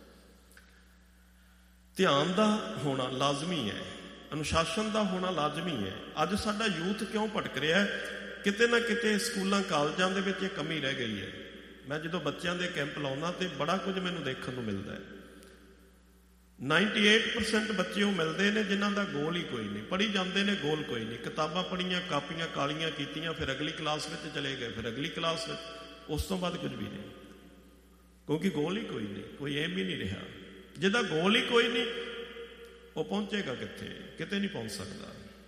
ਧਿਆਨ ਦਾ ਹੋਣਾ ਲਾਜ਼ਮੀ ਹੈ, ਅਨੁਸ਼ਾਸਨ ਦਾ ਹੋਣਾ ਲਾਜ਼ਮੀ ਹੈ। ਅੱਜ ਸਾਡਾ ਯੂਥ ਕਿਉਂ ਭਟਕ ਰਿਹਾ ਹੈ? ਕਿਤੇ ਨਾ ਕਿਤੇ ਸਕੂਲਾਂ ਕਾਲਜਾਂ ਦੇ ਵਿੱਚ ਇਹ ਕਮੀ ਰਹਿ ਗਈ ਹੈ। ਮੈਂ ਜਦੋਂ ਬੱਚਿਆਂ ਦੇ ਕੈਂਪ ਲਾਉਣਾ ਤੇ ਬੜਾ ਕੁਝ ਮੈਨੂੰ ਦੇਖਣ ਨੂੰ ਮਿਲਦਾ ਹੈ। ਅਠਾਨਵੇਂ ਪਰਸੈਂਟ ਬੱਚੇ ਉਹ ਮਿਲਦੇ ਨੇ ਜਿਨ੍ਹਾਂ ਦਾ ਗੋਲ ਹੀ ਕੋਈ ਨਹੀਂ। ਪੜ੍ਹੀ ਜਾਂਦੇ ਨੇ, ਗੋਲ ਕੋਈ ਨਹੀਂ। ਕਿਤਾਬਾਂ ਪੜ੍ਹੀਆਂ, ਕਾਪੀਆਂ ਕਾਲੀਆਂ ਕੀਤੀਆਂ, ਫਿਰ ਅਗਲੀ ਕਲਾਸ ਵਿੱਚ ਚਲੇ ਗਏ, ਫਿਰ ਅਗਲੀ ਕਲਾਸ ਵਿੱਚ, ਉਸ ਤੋਂ ਬਾਅਦ ਕੁਝ ਵੀ ਨਹੀਂ। ਕਿਉਂਕਿ ਗੋਲ ਹੀ ਕੋਈ ਨਹੀਂ, ਕੋਈ ਏਮ ਹੀ ਨਹੀਂ ਰਿਹਾ। ਜਿਹਦਾ ਗੋਲ ਹੀ ਕੋਈ ਨਹੀਂ, ਉਹ ਪਹੁੰਚੇਗਾ ਕਿੱਥੇ? ਕਿਤੇ ਨਹੀਂ ਪਹੁੰਚ ਸਕਦਾ।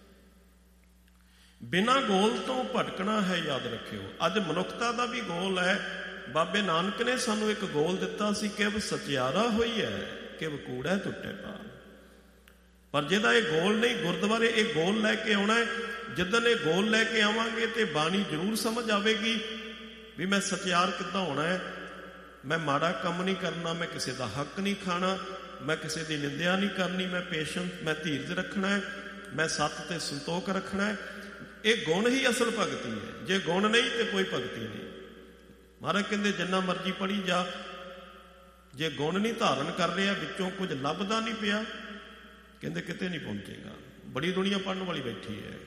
ਬਿਨਾਂ ਗੋਲ ਤੋਂ ਭਟਕਣਾ ਹੈ, ਯਾਦ ਰੱਖਿਓ। ਅੱਜ ਮਨੁੱਖਤਾ ਦਾ ਵੀ ਗੋਲ ਹੈ। ਬਾਬੇ ਨਾਨਕ ਨੇ ਸਾਨੂੰ ਇੱਕ ਗੋਲ ਦਿੱਤਾ ਸੀ, ਕਿਵ ਸਚਿਆਰਾ ਹੋਈ ਹੈ, ਕਿਵ ਕੂੜਾ ਟੁੱਟੇ ਪਾ। ਪਰ ਜਿਹਦਾ ਇਹ ਗੋਲ ਨਹੀਂ, ਗੁਰਦੁਆਰੇ ਇਹ ਗੋਲ ਲੈ ਕੇ ਆਉਣਾ ਹੈ। ਜਿੱਦਣ ਇਹ ਗੋਲ ਲੈ ਕੇ ਆਵਾਂਗੇ ਤੇ ਬਾਣੀ ਜ਼ਰੂਰ ਸਮਝ ਆਵੇਗੀ ਵੀ ਮੈਂ ਸਚਿਆਰ ਕਿੱਦਾਂ ਹੋਣਾ ਹੈ। ਮੈਂ ਮਾੜਾ ਕੰਮ ਨਹੀਂ ਕਰਨਾ, ਮੈਂ ਕਿਸੇ ਦਾ ਹੱਕ ਨਹੀਂ ਖਾਣਾ, ਮੈਂ ਕਿਸੇ ਦੀ ਨਿੰਦਿਆ ਨਹੀਂ ਕਰਨੀ, ਮੈਂ ਪੇਸ਼ੈਂਸ, ਮੈਂ ਧੀਰਜ ਰੱਖਣਾ ਹੈ, ਮੈਂ ਸੱਤ ਤੇ ਸੰਤੋਖ ਰੱਖਣਾ ਹੈ। ਇਹ ਗੁਣ ਹੀ ਅਸਲ ਭਗਤੀ ਹੈ। ਜੇ ਗੁਣ ਨਹੀਂ ਤੇ ਕੋਈ ਭਗਤੀ ਨਹੀਂ। ਮਹਾਰਾਜ ਕਹਿੰਦੇ ਜਿੰਨਾ ਮਰਜ਼ੀ ਪੜ੍ਹੀ ਜਾ, ਜੇ ਗੁਣ ਨਹੀਂ ਧਾਰਨ ਕਰ ਰਿਹਾ, ਵਿੱਚੋਂ ਕੁਝ ਲੱਭਦਾ ਨਹੀਂ ਪਿਆ, ਕਹਿੰਦੇ ਕਿਤੇ ਨਹੀਂ ਪਹੁੰਚੇਗਾ। ਬੜੀ ਦੁਨੀਆ ਪੜ੍ਹਨ ਵਾਲੀ ਬੈਠੀ ਹੈ।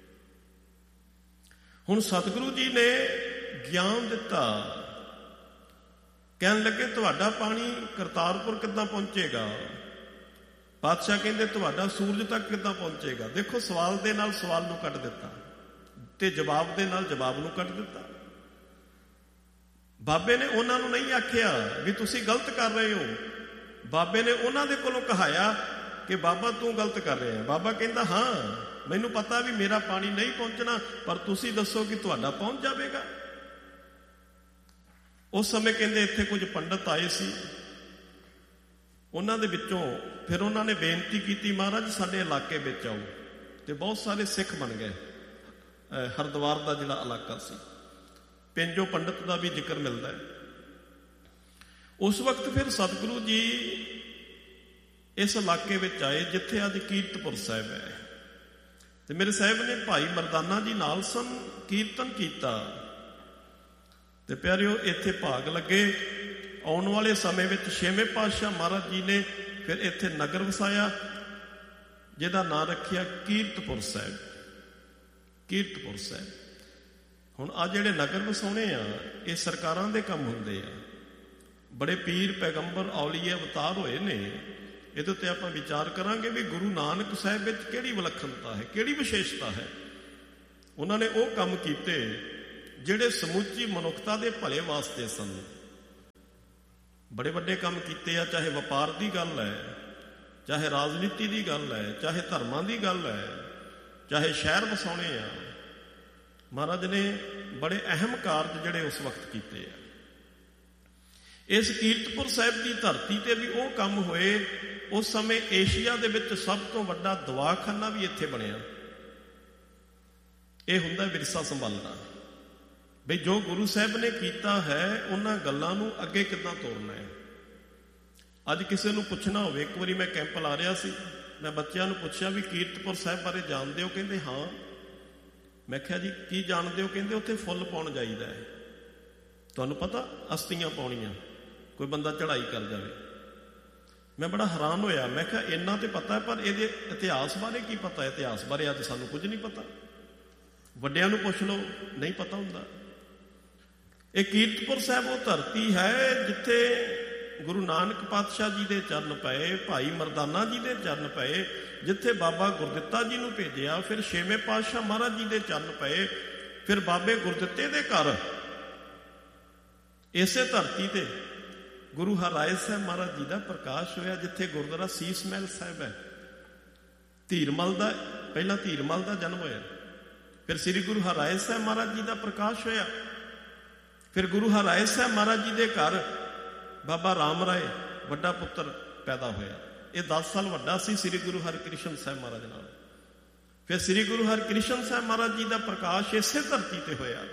ਹੁਣ ਸਤਿਗੁਰੂ ਜੀ ਨੇ ਗਿਆਨ ਦਿੱਤਾ, ਕਹਿਣ ਲੱਗੇ ਤੁਹਾਡਾ ਪਾਣੀ ਕਰਤਾਰਪੁਰ ਕਿੱਦਾਂ ਪਹੁੰਚੇਗਾ? ਪਾਤਸ਼ਾਹ ਕਹਿੰਦੇ ਤੁਹਾਡਾ ਸੂਰਜ ਤੱਕ ਕਿੱਦਾਂ ਪਹੁੰਚੇਗਾ? ਦੇਖੋ ਸਵਾਲ ਦੇ ਨਾਲ ਸਵਾਲ ਨੂੰ ਕੱਟ ਦਿੱਤਾ ਤੇ ਜਵਾਬ ਦੇ ਨਾਲ ਜਵਾਬ ਨੂੰ ਕੱਟ ਦਿੱਤਾ। ਬਾਬੇ ਨੇ ਉਹਨਾਂ ਨੂੰ ਨਹੀਂ ਆਖਿਆ ਵੀ ਤੁਸੀਂ ਗਲਤ ਕਰ ਰਹੇ ਹੋ। ਬਾਬੇ ਨੇ ਉਹਨਾਂ ਦੇ ਕੋਲੋਂ ਕਹਾਇਆ ਕਿ ਬਾਬਾ ਤੂੰ ਗਲਤ ਕਰ ਰਿਹਾ ਹੈ। ਬਾਬਾ ਕਹਿੰਦਾ ਹਾਂ ਮੈਨੂੰ ਪਤਾ ਵੀ ਮੇਰਾ ਪਾਣੀ ਨਹੀਂ ਪਹੁੰਚਣਾ, ਪਰ ਤੁਸੀਂ ਦੱਸੋ ਕਿ ਤੁਹਾਡਾ ਪਹੁੰਚ ਜਾਵੇਗਾ। ਉਸ ਸਮੇਂ ਕਹਿੰਦੇ ਇੱਥੇ ਕੁਝ ਪੰਡਤ ਆਏ ਸੀ, ਉਹਨਾਂ ਦੇ ਵਿੱਚੋਂ ਫਿਰ ਉਹਨਾਂ ਨੇ ਬੇਨਤੀ ਕੀਤੀ ਮਹਾਰਾਜ ਸਾਡੇ ਇਲਾਕੇ ਵਿੱਚ ਆਓ, ਤੇ ਬਹੁਤ ਸਾਰੇ ਸਿੱਖ ਬਣ ਗਏ। ਹਰਿਦੁਆਰ ਦਾ ਜਿਹੜਾ ਇਲਾਕਾ ਸੀ, ਪਿੰਜੋ ਪੰਡਤ ਦਾ ਵੀ ਜ਼ਿਕਰ ਮਿਲਦਾ ਹੈ। ਉਸ ਵਕਤ ਫਿਰ ਸਤਿਗੁਰੂ ਜੀ ਇਸ ਇਲਾਕੇ ਵਿੱਚ ਆਏ ਜਿੱਥੇ ਅੱਜ ਕੀਰਤਪੁਰ ਸਾਹਿਬ ਹੈ, ਤੇ ਮੇਰੇ ਸਾਹਿਬ ਨੇ ਭਾਈ ਮਰਦਾਨਾ ਜੀ ਨਾਲ ਸਨ, ਕੀਰਤਨ ਕੀਤਾ। ਤੇ ਪਿਆਰਿਓ ਇੱਥੇ ਭਾਗ ਲੱਗੇ। ਆਉਣ ਵਾਲੇ ਸਮੇਂ ਵਿੱਚ ਛੇਵੇਂ ਪਾਤਸ਼ਾਹ ਮਹਾਰਾਜ ਜੀ ਨੇ ਫਿਰ ਇੱਥੇ ਨਗਰ ਵਸਾਇਆ ਜਿਹਦਾ ਨਾਂ ਰੱਖਿਆ ਕੀਰਤਪੁਰ ਸਾਹਿਬ। ਕੀਰਤਪੁਰ ਸਾਹਿਬ ਹੁਣ ਆ ਜਿਹੜੇ ਨਗਰ ਵਸਾਉਣੇ ਆ, ਇਹ ਸਰਕਾਰਾਂ ਦੇ ਕੰਮ ਹੁੰਦੇ ਆ। ਬੜੇ ਪੀਰ ਪੈਗੰਬਰ ਔਲੀਏ ਅਵਤਾਰ ਹੋਏ ਨੇ। ਇਹਦੇ ਉੱਤੇ ਆਪਾਂ ਵਿਚਾਰ ਕਰਾਂਗੇ ਵੀ ਗੁਰੂ ਨਾਨਕ ਸਾਹਿਬ ਵਿੱਚ ਕਿਹੜੀ ਵਿਲੱਖਣਤਾ ਹੈ, ਕਿਹੜੀ ਵਿਸ਼ੇਸ਼ਤਾ ਹੈ। ਉਹਨਾਂ ਨੇ ਉਹ ਕੰਮ ਕੀਤੇ ਜਿਹੜੇ ਸਮੁੱਚੀ ਮਨੁੱਖਤਾ ਦੇ ਭਲੇ ਵਾਸਤੇ ਸਨ। ਬੜੇ ਵੱਡੇ ਕੰਮ ਕੀਤੇ ਆ, ਚਾਹੇ ਵਪਾਰ ਦੀ ਗੱਲ ਹੈ, ਚਾਹੇ ਰਾਜਨੀਤੀ ਦੀ ਗੱਲ ਹੈ, ਚਾਹੇ ਧਰਮਾਂ ਦੀ ਗੱਲ ਹੈ, ਚਾਹੇ ਸ਼ਹਿਰ ਵਸਾਉਣੇ ਆ। ਮਹਾਰਾਜ ਨੇ ਬੜੇ ਅਹਿਮ ਕਾਰਜ ਜਿਹੜੇ ਉਸ ਵਕਤ ਕੀਤੇ ਆ। ਇਸ ਕੀਰਤਪੁਰ ਸਾਹਿਬ ਦੀ ਧਰਤੀ ਤੇ ਵੀ ਉਹ ਕੰਮ ਹੋਏ। ਉਸ ਸਮੇਂ ਏਸ਼ੀਆ ਦੇ ਵਿੱਚ ਸਭ ਤੋਂ ਵੱਡਾ ਦਵਾਖਾਨਾ ਵੀ ਇੱਥੇ ਬਣਿਆ। ਇਹ ਹੁੰਦਾ ਵਿਰਸਾ ਸੰਭਾਲਣਾ, ਬਈ ਜੋ ਗੁਰੂ ਸਾਹਿਬ ਨੇ ਕੀਤਾ ਹੈ ਉਹਨਾਂ ਗੱਲਾਂ ਨੂੰ ਅੱਗੇ ਕਿੱਦਾਂ ਤੋਰਨਾ ਹੈ। ਅੱਜ ਕਿਸੇ ਨੂੰ ਪੁੱਛਣਾ ਹੋਵੇ, ਇੱਕ ਵਾਰੀ ਮੈਂ ਕੈਂਪ ਲਾ ਰਿਹਾ ਸੀ, ਮੈਂ ਬੱਚਿਆਂ ਨੂੰ ਪੁੱਛਿਆ ਵੀ ਕੀਰਤਪੁਰ ਸਾਹਿਬ ਬਾਰੇ ਜਾਣਦੇ ਹੋ? ਕਹਿੰਦੇ ਹਾਂ। ਮੈਂ ਕਿਹਾ ਜੀ ਕੀ ਜਾਣਦੇ ਹੋ? ਕਹਿੰਦੇ ਉੱਥੇ ਫੁੱਲ ਪਾਉਣ ਜਾਈਦਾ ਹੈ। ਤੁਹਾਨੂੰ ਪਤਾ ਅਸਤੀਆਂ ਪਾਉਣੀਆਂ, ਕੋਈ ਬੰਦਾ ਚੜ੍ਹਾਈ ਕਰ ਜਾਵੇ। ਮੈਂ ਬੜਾ ਹੈਰਾਨ ਹੋਇਆ। ਮੈਂ ਕਿਹਾ ਇੰਨਾ ਤੇ ਪਤਾ, ਪਰ ਇਹਦੇ ਇਤਿਹਾਸ ਬਾਰੇ ਕੀ ਪਤਾ? ਇਤਿਹਾਸ ਬਾਰੇ ਅੱਜ ਸਾਨੂੰ ਕੁਝ ਨਹੀਂ ਪਤਾ। ਵੱਡਿਆਂ ਨੂੰ ਪੁੱਛ ਲਓ, ਨਹੀਂ ਪਤਾ ਹੁੰਦਾ। ਇਹ ਕੀਰਤਪੁਰ ਸਾਹਿਬ ਉਹ ਧਰਤੀ ਹੈ ਜਿੱਥੇ ਗੁਰੂ ਨਾਨਕ ਪਾਤਸ਼ਾਹ ਜੀ ਦੇ ਚਰਨ ਪਏ, ਭਾਈ ਮਰਦਾਨਾ ਜੀ ਦੇ ਚਰਨ ਪਏ, ਜਿੱਥੇ ਬਾਬਾ ਗੁਰਦਿੱਤਾ ਜੀ ਨੂੰ ਭੇਜਿਆ, ਫਿਰ ਛੇਵੇਂ ਪਾਤਸ਼ਾਹ ਮਹਾਰਾਜ ਜੀ ਦੇ ਚਰਨ ਪਏ, ਫਿਰ ਬਾਬੇ ਗੁਰਦਿੱਤੇ ਦੇ ਘਰ ਇਸੇ ਧਰਤੀ ਤੇ ਗੁਰੂ ਹਰਿਰਾਏ ਸਾਹਿਬ ਮਹਾਰਾਜ ਜੀ ਦਾ ਪ੍ਰਕਾਸ਼ ਹੋਇਆ, ਜਿੱਥੇ ਗੁਰਦੁਆਰਾ ਸੀਸ ਮਹਿਲ ਸਾਹਿਬ ਹੈ। ਧੀਰਮਲ ਦਾ ਪਹਿਲਾਂ ਧੀਰਮਲ ਦਾ ਜਨਮ ਹੋਇਆ, ਫਿਰ ਸ੍ਰੀ ਗੁਰੂ ਹਰਿਰਾਏ ਸਾਹਿਬ ਮਹਾਰਾਜ ਜੀ ਦਾ ਪ੍ਰਕਾਸ਼ ਹੋਇਆ, ਫਿਰ ਗੁਰੂ ਹਰਿਰਾਏ ਸਾਹਿਬ ਮਹਾਰਾਜ ਜੀ ਦੇ ਘਰ ਬਾਬਾ ਰਾਮ ਰਾਏ ਵੱਡਾ ਪੁੱਤਰ ਪੈਦਾ ਹੋਇਆ। ਇਹ ਦਸ ਸਾਲ ਵੱਡਾ ਸੀ ਸ੍ਰੀ ਗੁਰੂ ਹਰਿਕ੍ਰਿਸ਼ਨ ਸਾਹਿਬ ਮਹਾਰਾਜ ਨਾਲ। ਫਿਰ ਸ੍ਰੀ ਗੁਰੂ ਹਰਿਕ੍ਰਿਸ਼ਨ ਸਾਹਿਬ ਮਹਾਰਾਜ ਜੀ ਦਾ ਪ੍ਰਕਾਸ਼ ਇਸੇ ਧਰਤੀ ਤੇ ਹੋਇਆ।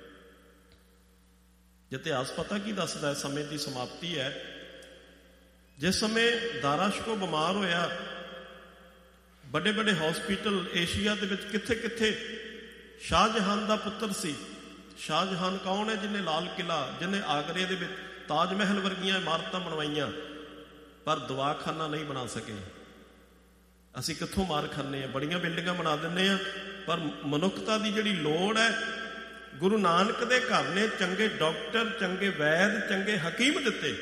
ਇਤਿਹਾਸ ਪਤਾ ਕੀ ਦੱਸਦਾ ਹੈ? ਸਮੇਂ ਦੀ ਸਮਾਪਤੀ ਹੈ। ਜਿਸ ਸਮੇਂ ਦਾਰਾਸ਼ਕੋ ਬਿਮਾਰ ਹੋਇਆ, ਵੱਡੇ ਵੱਡੇ ਹਸਪੀਟਲ ਏਸ਼ੀਆ ਦੇ ਵਿੱਚ ਕਿੱਥੇ ਕਿੱਥੇ, ਸ਼ਾਹਜਹਾਨ ਦਾ ਪੁੱਤਰ ਸੀ। ਸ਼ਾਹਜਹਾਨ ਕੌਣ ਹੈ? ਜਿਹਨੇ ਲਾਲ ਕਿਲਾ, ਜਿਹਨੇ ਆਗਰੇ ਦੇ ਵਿੱਚ ਤਾਜ ਮਹਿਲ ਵਰਗੀਆਂ ਇਮਾਰਤਾਂ ਬਣਵਾਈਆਂ, ਪਰ ਦਵਾਖਾਨਾ ਨਹੀਂ ਬਣਾ ਸਕੇ। ਅਸੀਂ ਕਿੱਥੋਂ ਮਾਰ ਖਾਂਦੇ ਹਾਂ? ਬੜੀਆਂ ਬਿਲਡਿੰਗਾਂ ਬਣਾ ਦਿੰਦੇ ਹਾਂ, ਪਰ ਮਨੁੱਖਤਾ ਦੀ ਜਿਹੜੀ ਲੋੜ ਹੈ, ਗੁਰੂ ਨਾਨਕ ਦੇ ਘਰ ਨੇ ਚੰਗੇ ਡਾਕਟਰ, ਚੰਗੇ ਵੈਦ, ਚੰਗੇ ਹਕੀਮ ਦਿੱਤੇ।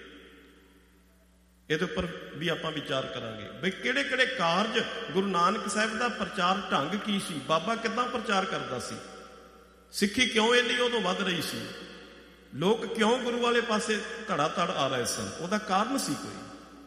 ਇਹਦੇ ਉੱਪਰ ਵੀ ਆਪਾਂ ਵਿਚਾਰ ਕਰਾਂਗੇ ਬਈ ਕਿਹੜੇ ਕਿਹੜੇ ਕਾਰਜ ਗੁਰੂ ਨਾਨਕ ਸਾਹਿਬ ਦਾ ਪ੍ਰਚਾਰ ਢੰਗ ਕੀ ਸੀ, ਬਾਬਾ ਕਿੱਦਾਂ ਪ੍ਰਚਾਰ ਕਰਦਾ ਸੀ, ਸਿੱਖੀ ਕਿਉਂ ਇੰਨੀ ਉਦੋਂ ਵੱਧ ਰਹੀ ਸੀ, ਲੋਕ ਕਿਉਂ ਗੁਰੂ ਵਾਲੇ ਪਾਸੇ ਧੜਾ ਧੜ ਆ ਰਹੇ ਸਨ। ਉਹਦਾ ਕਾਰਨ ਸੀ ਕੋਈ।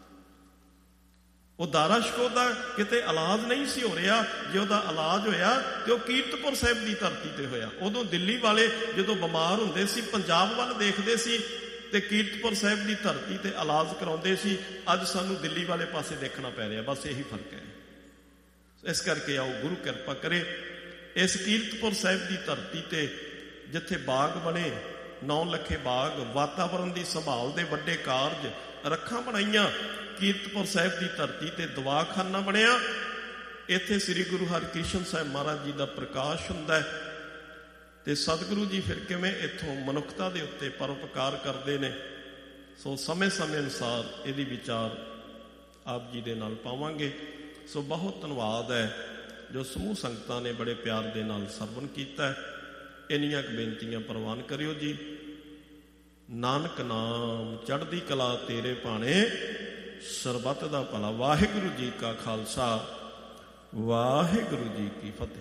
ਉਹ ਦਾਰਾਸ਼ਕੋ ਦਾ ਕਿਤੇ ਇਲਾਜ ਨਹੀਂ ਸੀ ਹੋ ਰਿਹਾ। ਜੇ ਉਹਦਾ ਇਲਾਜ ਹੋਇਆ ਤੇ ਉਹ ਕੀਰਤਪੁਰ ਸਾਹਿਬ ਦੀ ਧਰਤੀ ਤੇ ਹੋਇਆ। ਉਦੋਂ ਦਿੱਲੀ ਵਾਲੇ ਜਦੋਂ ਬਿਮਾਰ ਹੁੰਦੇ ਸੀ ਪੰਜਾਬ ਵੱਲ ਦੇਖਦੇ ਸੀ ਤੇ ਕੀਰਤਪੁਰ ਸਾਹਿਬ ਦੀ ਧਰਤੀ ਤੇ ਇਲਾਜ ਕਰਾਉਂਦੇ ਸੀ। ਅੱਜ ਸਾਨੂੰ ਦਿੱਲੀ ਵਾਲੇ ਪਾਸੇ ਦੇਖਣਾ ਪੈ ਰਿਹਾ। ਬਸ ਇਹੀ ਫਰਕ ਹੈ। ਇਸ ਕਰਕੇ ਆਓ ਗੁਰੂ ਕਿਰਪਾ ਕਰੇ, ਇਸ ਕੀਰਤਪੁਰ ਸਾਹਿਬ ਦੀ ਧਰਤੀ ਤੇ ਜਿੱਥੇ ਬਾਗ ਬਣੇ, ਨੌ ਲੱਖੇ ਬਾਗ, ਵਾਤਾਵਰਨ ਦੀ ਸੰਭਾਲ ਦੇ ਵੱਡੇ ਕਾਰਜ, ਰੱਖਾਂ ਬਣਾਈਆਂ, ਕੀਰਤਪੁਰ ਸਾਹਿਬ ਦੀ ਧਰਤੀ ਤੇ ਦਵਾਖਾਨਾ ਬਣਿਆ। ਇੱਥੇ ਸ੍ਰੀ ਗੁਰੂ ਹਰਿਕ੍ਰਿਸ਼ਨ ਸਾਹਿਬ ਮਹਾਰਾਜ ਜੀ ਦਾ ਪ੍ਰਕਾਸ਼ ਹੁੰਦਾ ਹੈ ਤੇ ਸਤਿਗੁਰੂ ਜੀ ਫਿਰ ਕਿਵੇਂ ਇੱਥੋਂ ਮਨੁੱਖਤਾ ਦੇ ਉੱਤੇ ਪਰਉਪਕਾਰ ਕਰਦੇ ਨੇ। ਸੋ ਸਮੇਂ ਸਮੇਂ ਅਨੁਸਾਰ ਇਹਦੀ ਵਿਚਾਰ ਆਪ ਜੀ ਦੇ ਨਾਲ ਪਾਵਾਂਗੇ। ਸੋ ਬਹੁਤ ਧੰਨਵਾਦ ਹੈ ਜੋ ਸਮੂਹ ਸੰਗਤਾਂ ਨੇ ਬੜੇ ਪਿਆਰ ਦੇ ਨਾਲ ਸਰਵਣ ਕੀਤਾ। ਇੰਨੀਆਂ ਕੁ ਬੇਨਤੀਆਂ ਪ੍ਰਵਾਨ ਕਰਿਓ ਜੀ। ਨਾਨਕ ਨਾਮ ਚੜ੍ਹਦੀ ਕਲਾ ਤੇਰੇ ਭਾਣੇ, ਸਰਬੱਤ ਦਾ ਭਲਾ। ਵਾਹਿਗੁਰੂ ਜੀ ਕਾ ਖਾਲਸਾ, ਵਾਹਿਗੁਰੂ ਜੀ ਕੀ ਫਤਿਹ।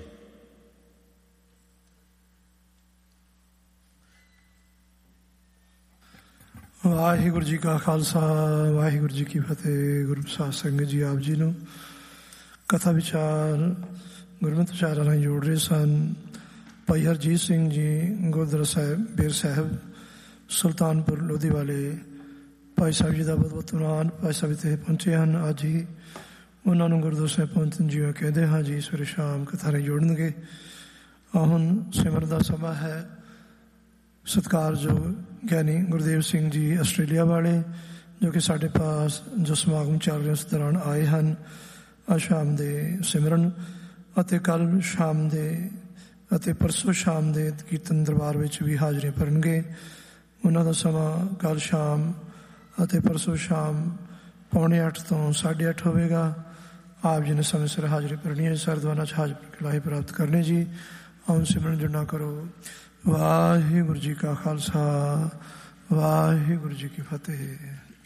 ਵਾਹਿਗੁਰੂ ਜੀ ਕਾ ਖਾਲਸਾ, ਵਾਹਿਗੁਰੂ ਜੀ ਕੀ ਫਤਿਹ। ਗੁਰੂ ਸਾਹਿਬ ਸੰਗਤ ਜੀ ਆਪ ਜੀ ਨੂੰ ਕਥਾ ਵਿਚਾਰ ਗੁਰਮਤਿ ਵਿਚਾਰਾਂ ਨਾਲ ਜੋੜ ਰਹੇ ਸਨ। ਭਾਈ ਹਰਜੀਤ ਸਿੰਘ ਜੀ ਗੁਰਦੁਆਰਾ ਸਾਹਿਬ ਬੇਰ ਸਾਹਿਬ ਸੁਲਤਾਨਪੁਰ ਲੋਧੀ ਵਾਲੇ ਭਾਈ ਸਾਹਿਬ ਜੀ ਦਾ ਬਹੁਤ ਬਹੁਤ ਧੰਨਵਾਦ। ਭਾਈ ਸਾਹਿਬ ਇੱਥੇ ਪਹੁੰਚੇ ਹਨ। ਅੱਜ ਹੀ ਉਹਨਾਂ ਨੂੰ ਗੁਰਦੁਆਰਾ ਸਾਹਿਬ ਪਹੁੰਚਣ ਜਿਵੇਂ ਕਹਿੰਦੇ ਹਾਂ ਜੀ, ਸਵੇਰੇ ਸ਼ਾਮ ਕਥਾ ਨਾਲ ਜੋੜਨਗੇ। ਹੁਣ ਸਿਮਰਨ ਦਾ ਸਮਾਂ ਹੈ। ਸਤਿਕਾਰਯੋਗ ਗਿਆਨੀ ਗੁਰਦੇਵ ਸਿੰਘ ਜੀ ਆਸਟ੍ਰੇਲੀਆ ਵਾਲੇ, ਜੋ ਕਿ ਸਾਡੇ ਪਾਸ ਜੋ ਸਮਾਗਮ ਚੱਲ ਰਿਹਾ ਉਸ ਦੌਰਾਨ ਆਏ ਹਨ। ਅੱਜ ਸ਼ਾਮ ਦੇ ਸਿਮਰਨ ਅਤੇ ਕੱਲ੍ਹ ਸ਼ਾਮ ਦੇ ਅਤੇ ਪਰਸੋਂ ਸ਼ਾਮ ਦੇ ਕੀਰਤਨ ਦਰਬਾਰ ਵਿੱਚ ਵੀ ਹਾਜ਼ਰੀਆਂ ਭਰਨਗੇ। ਉਹਨਾਂ ਦਾ ਸਮਾਂ ਕੱਲ੍ਹ ਸ਼ਾਮ ਅਤੇ ਪਰਸੋਂ ਸ਼ਾਮ ਪੌਣੇ ਅੱਠ ਤੋਂ ਸਾਢੇ ਅੱਠ ਹੋਵੇਗਾ ਆਪ ਜੀ ਨੇ ਸਮੇਂ ਸਿਰ ਹਾਜ਼ਰੀ ਭਰਨੀ ਹੈ। ਸਰਦਵਾਨਾ ਚ ਹਾਜ਼ਰ ਕਲਾਹੀ ਪ੍ਰਾਪਤ ਕਰਨੀ ਜੀ। ਆਉਂ ਸਿਮਰਨ ਜੁੜਨਾ ਕਰੋ। ਵਾਹਿਗੁਰੂ ਜੀ ਕਾ ਖਾਲਸਾ, ਵਾਹਿਗੁਰੂ ਜੀ ਕੀ ਫਤਿਹ।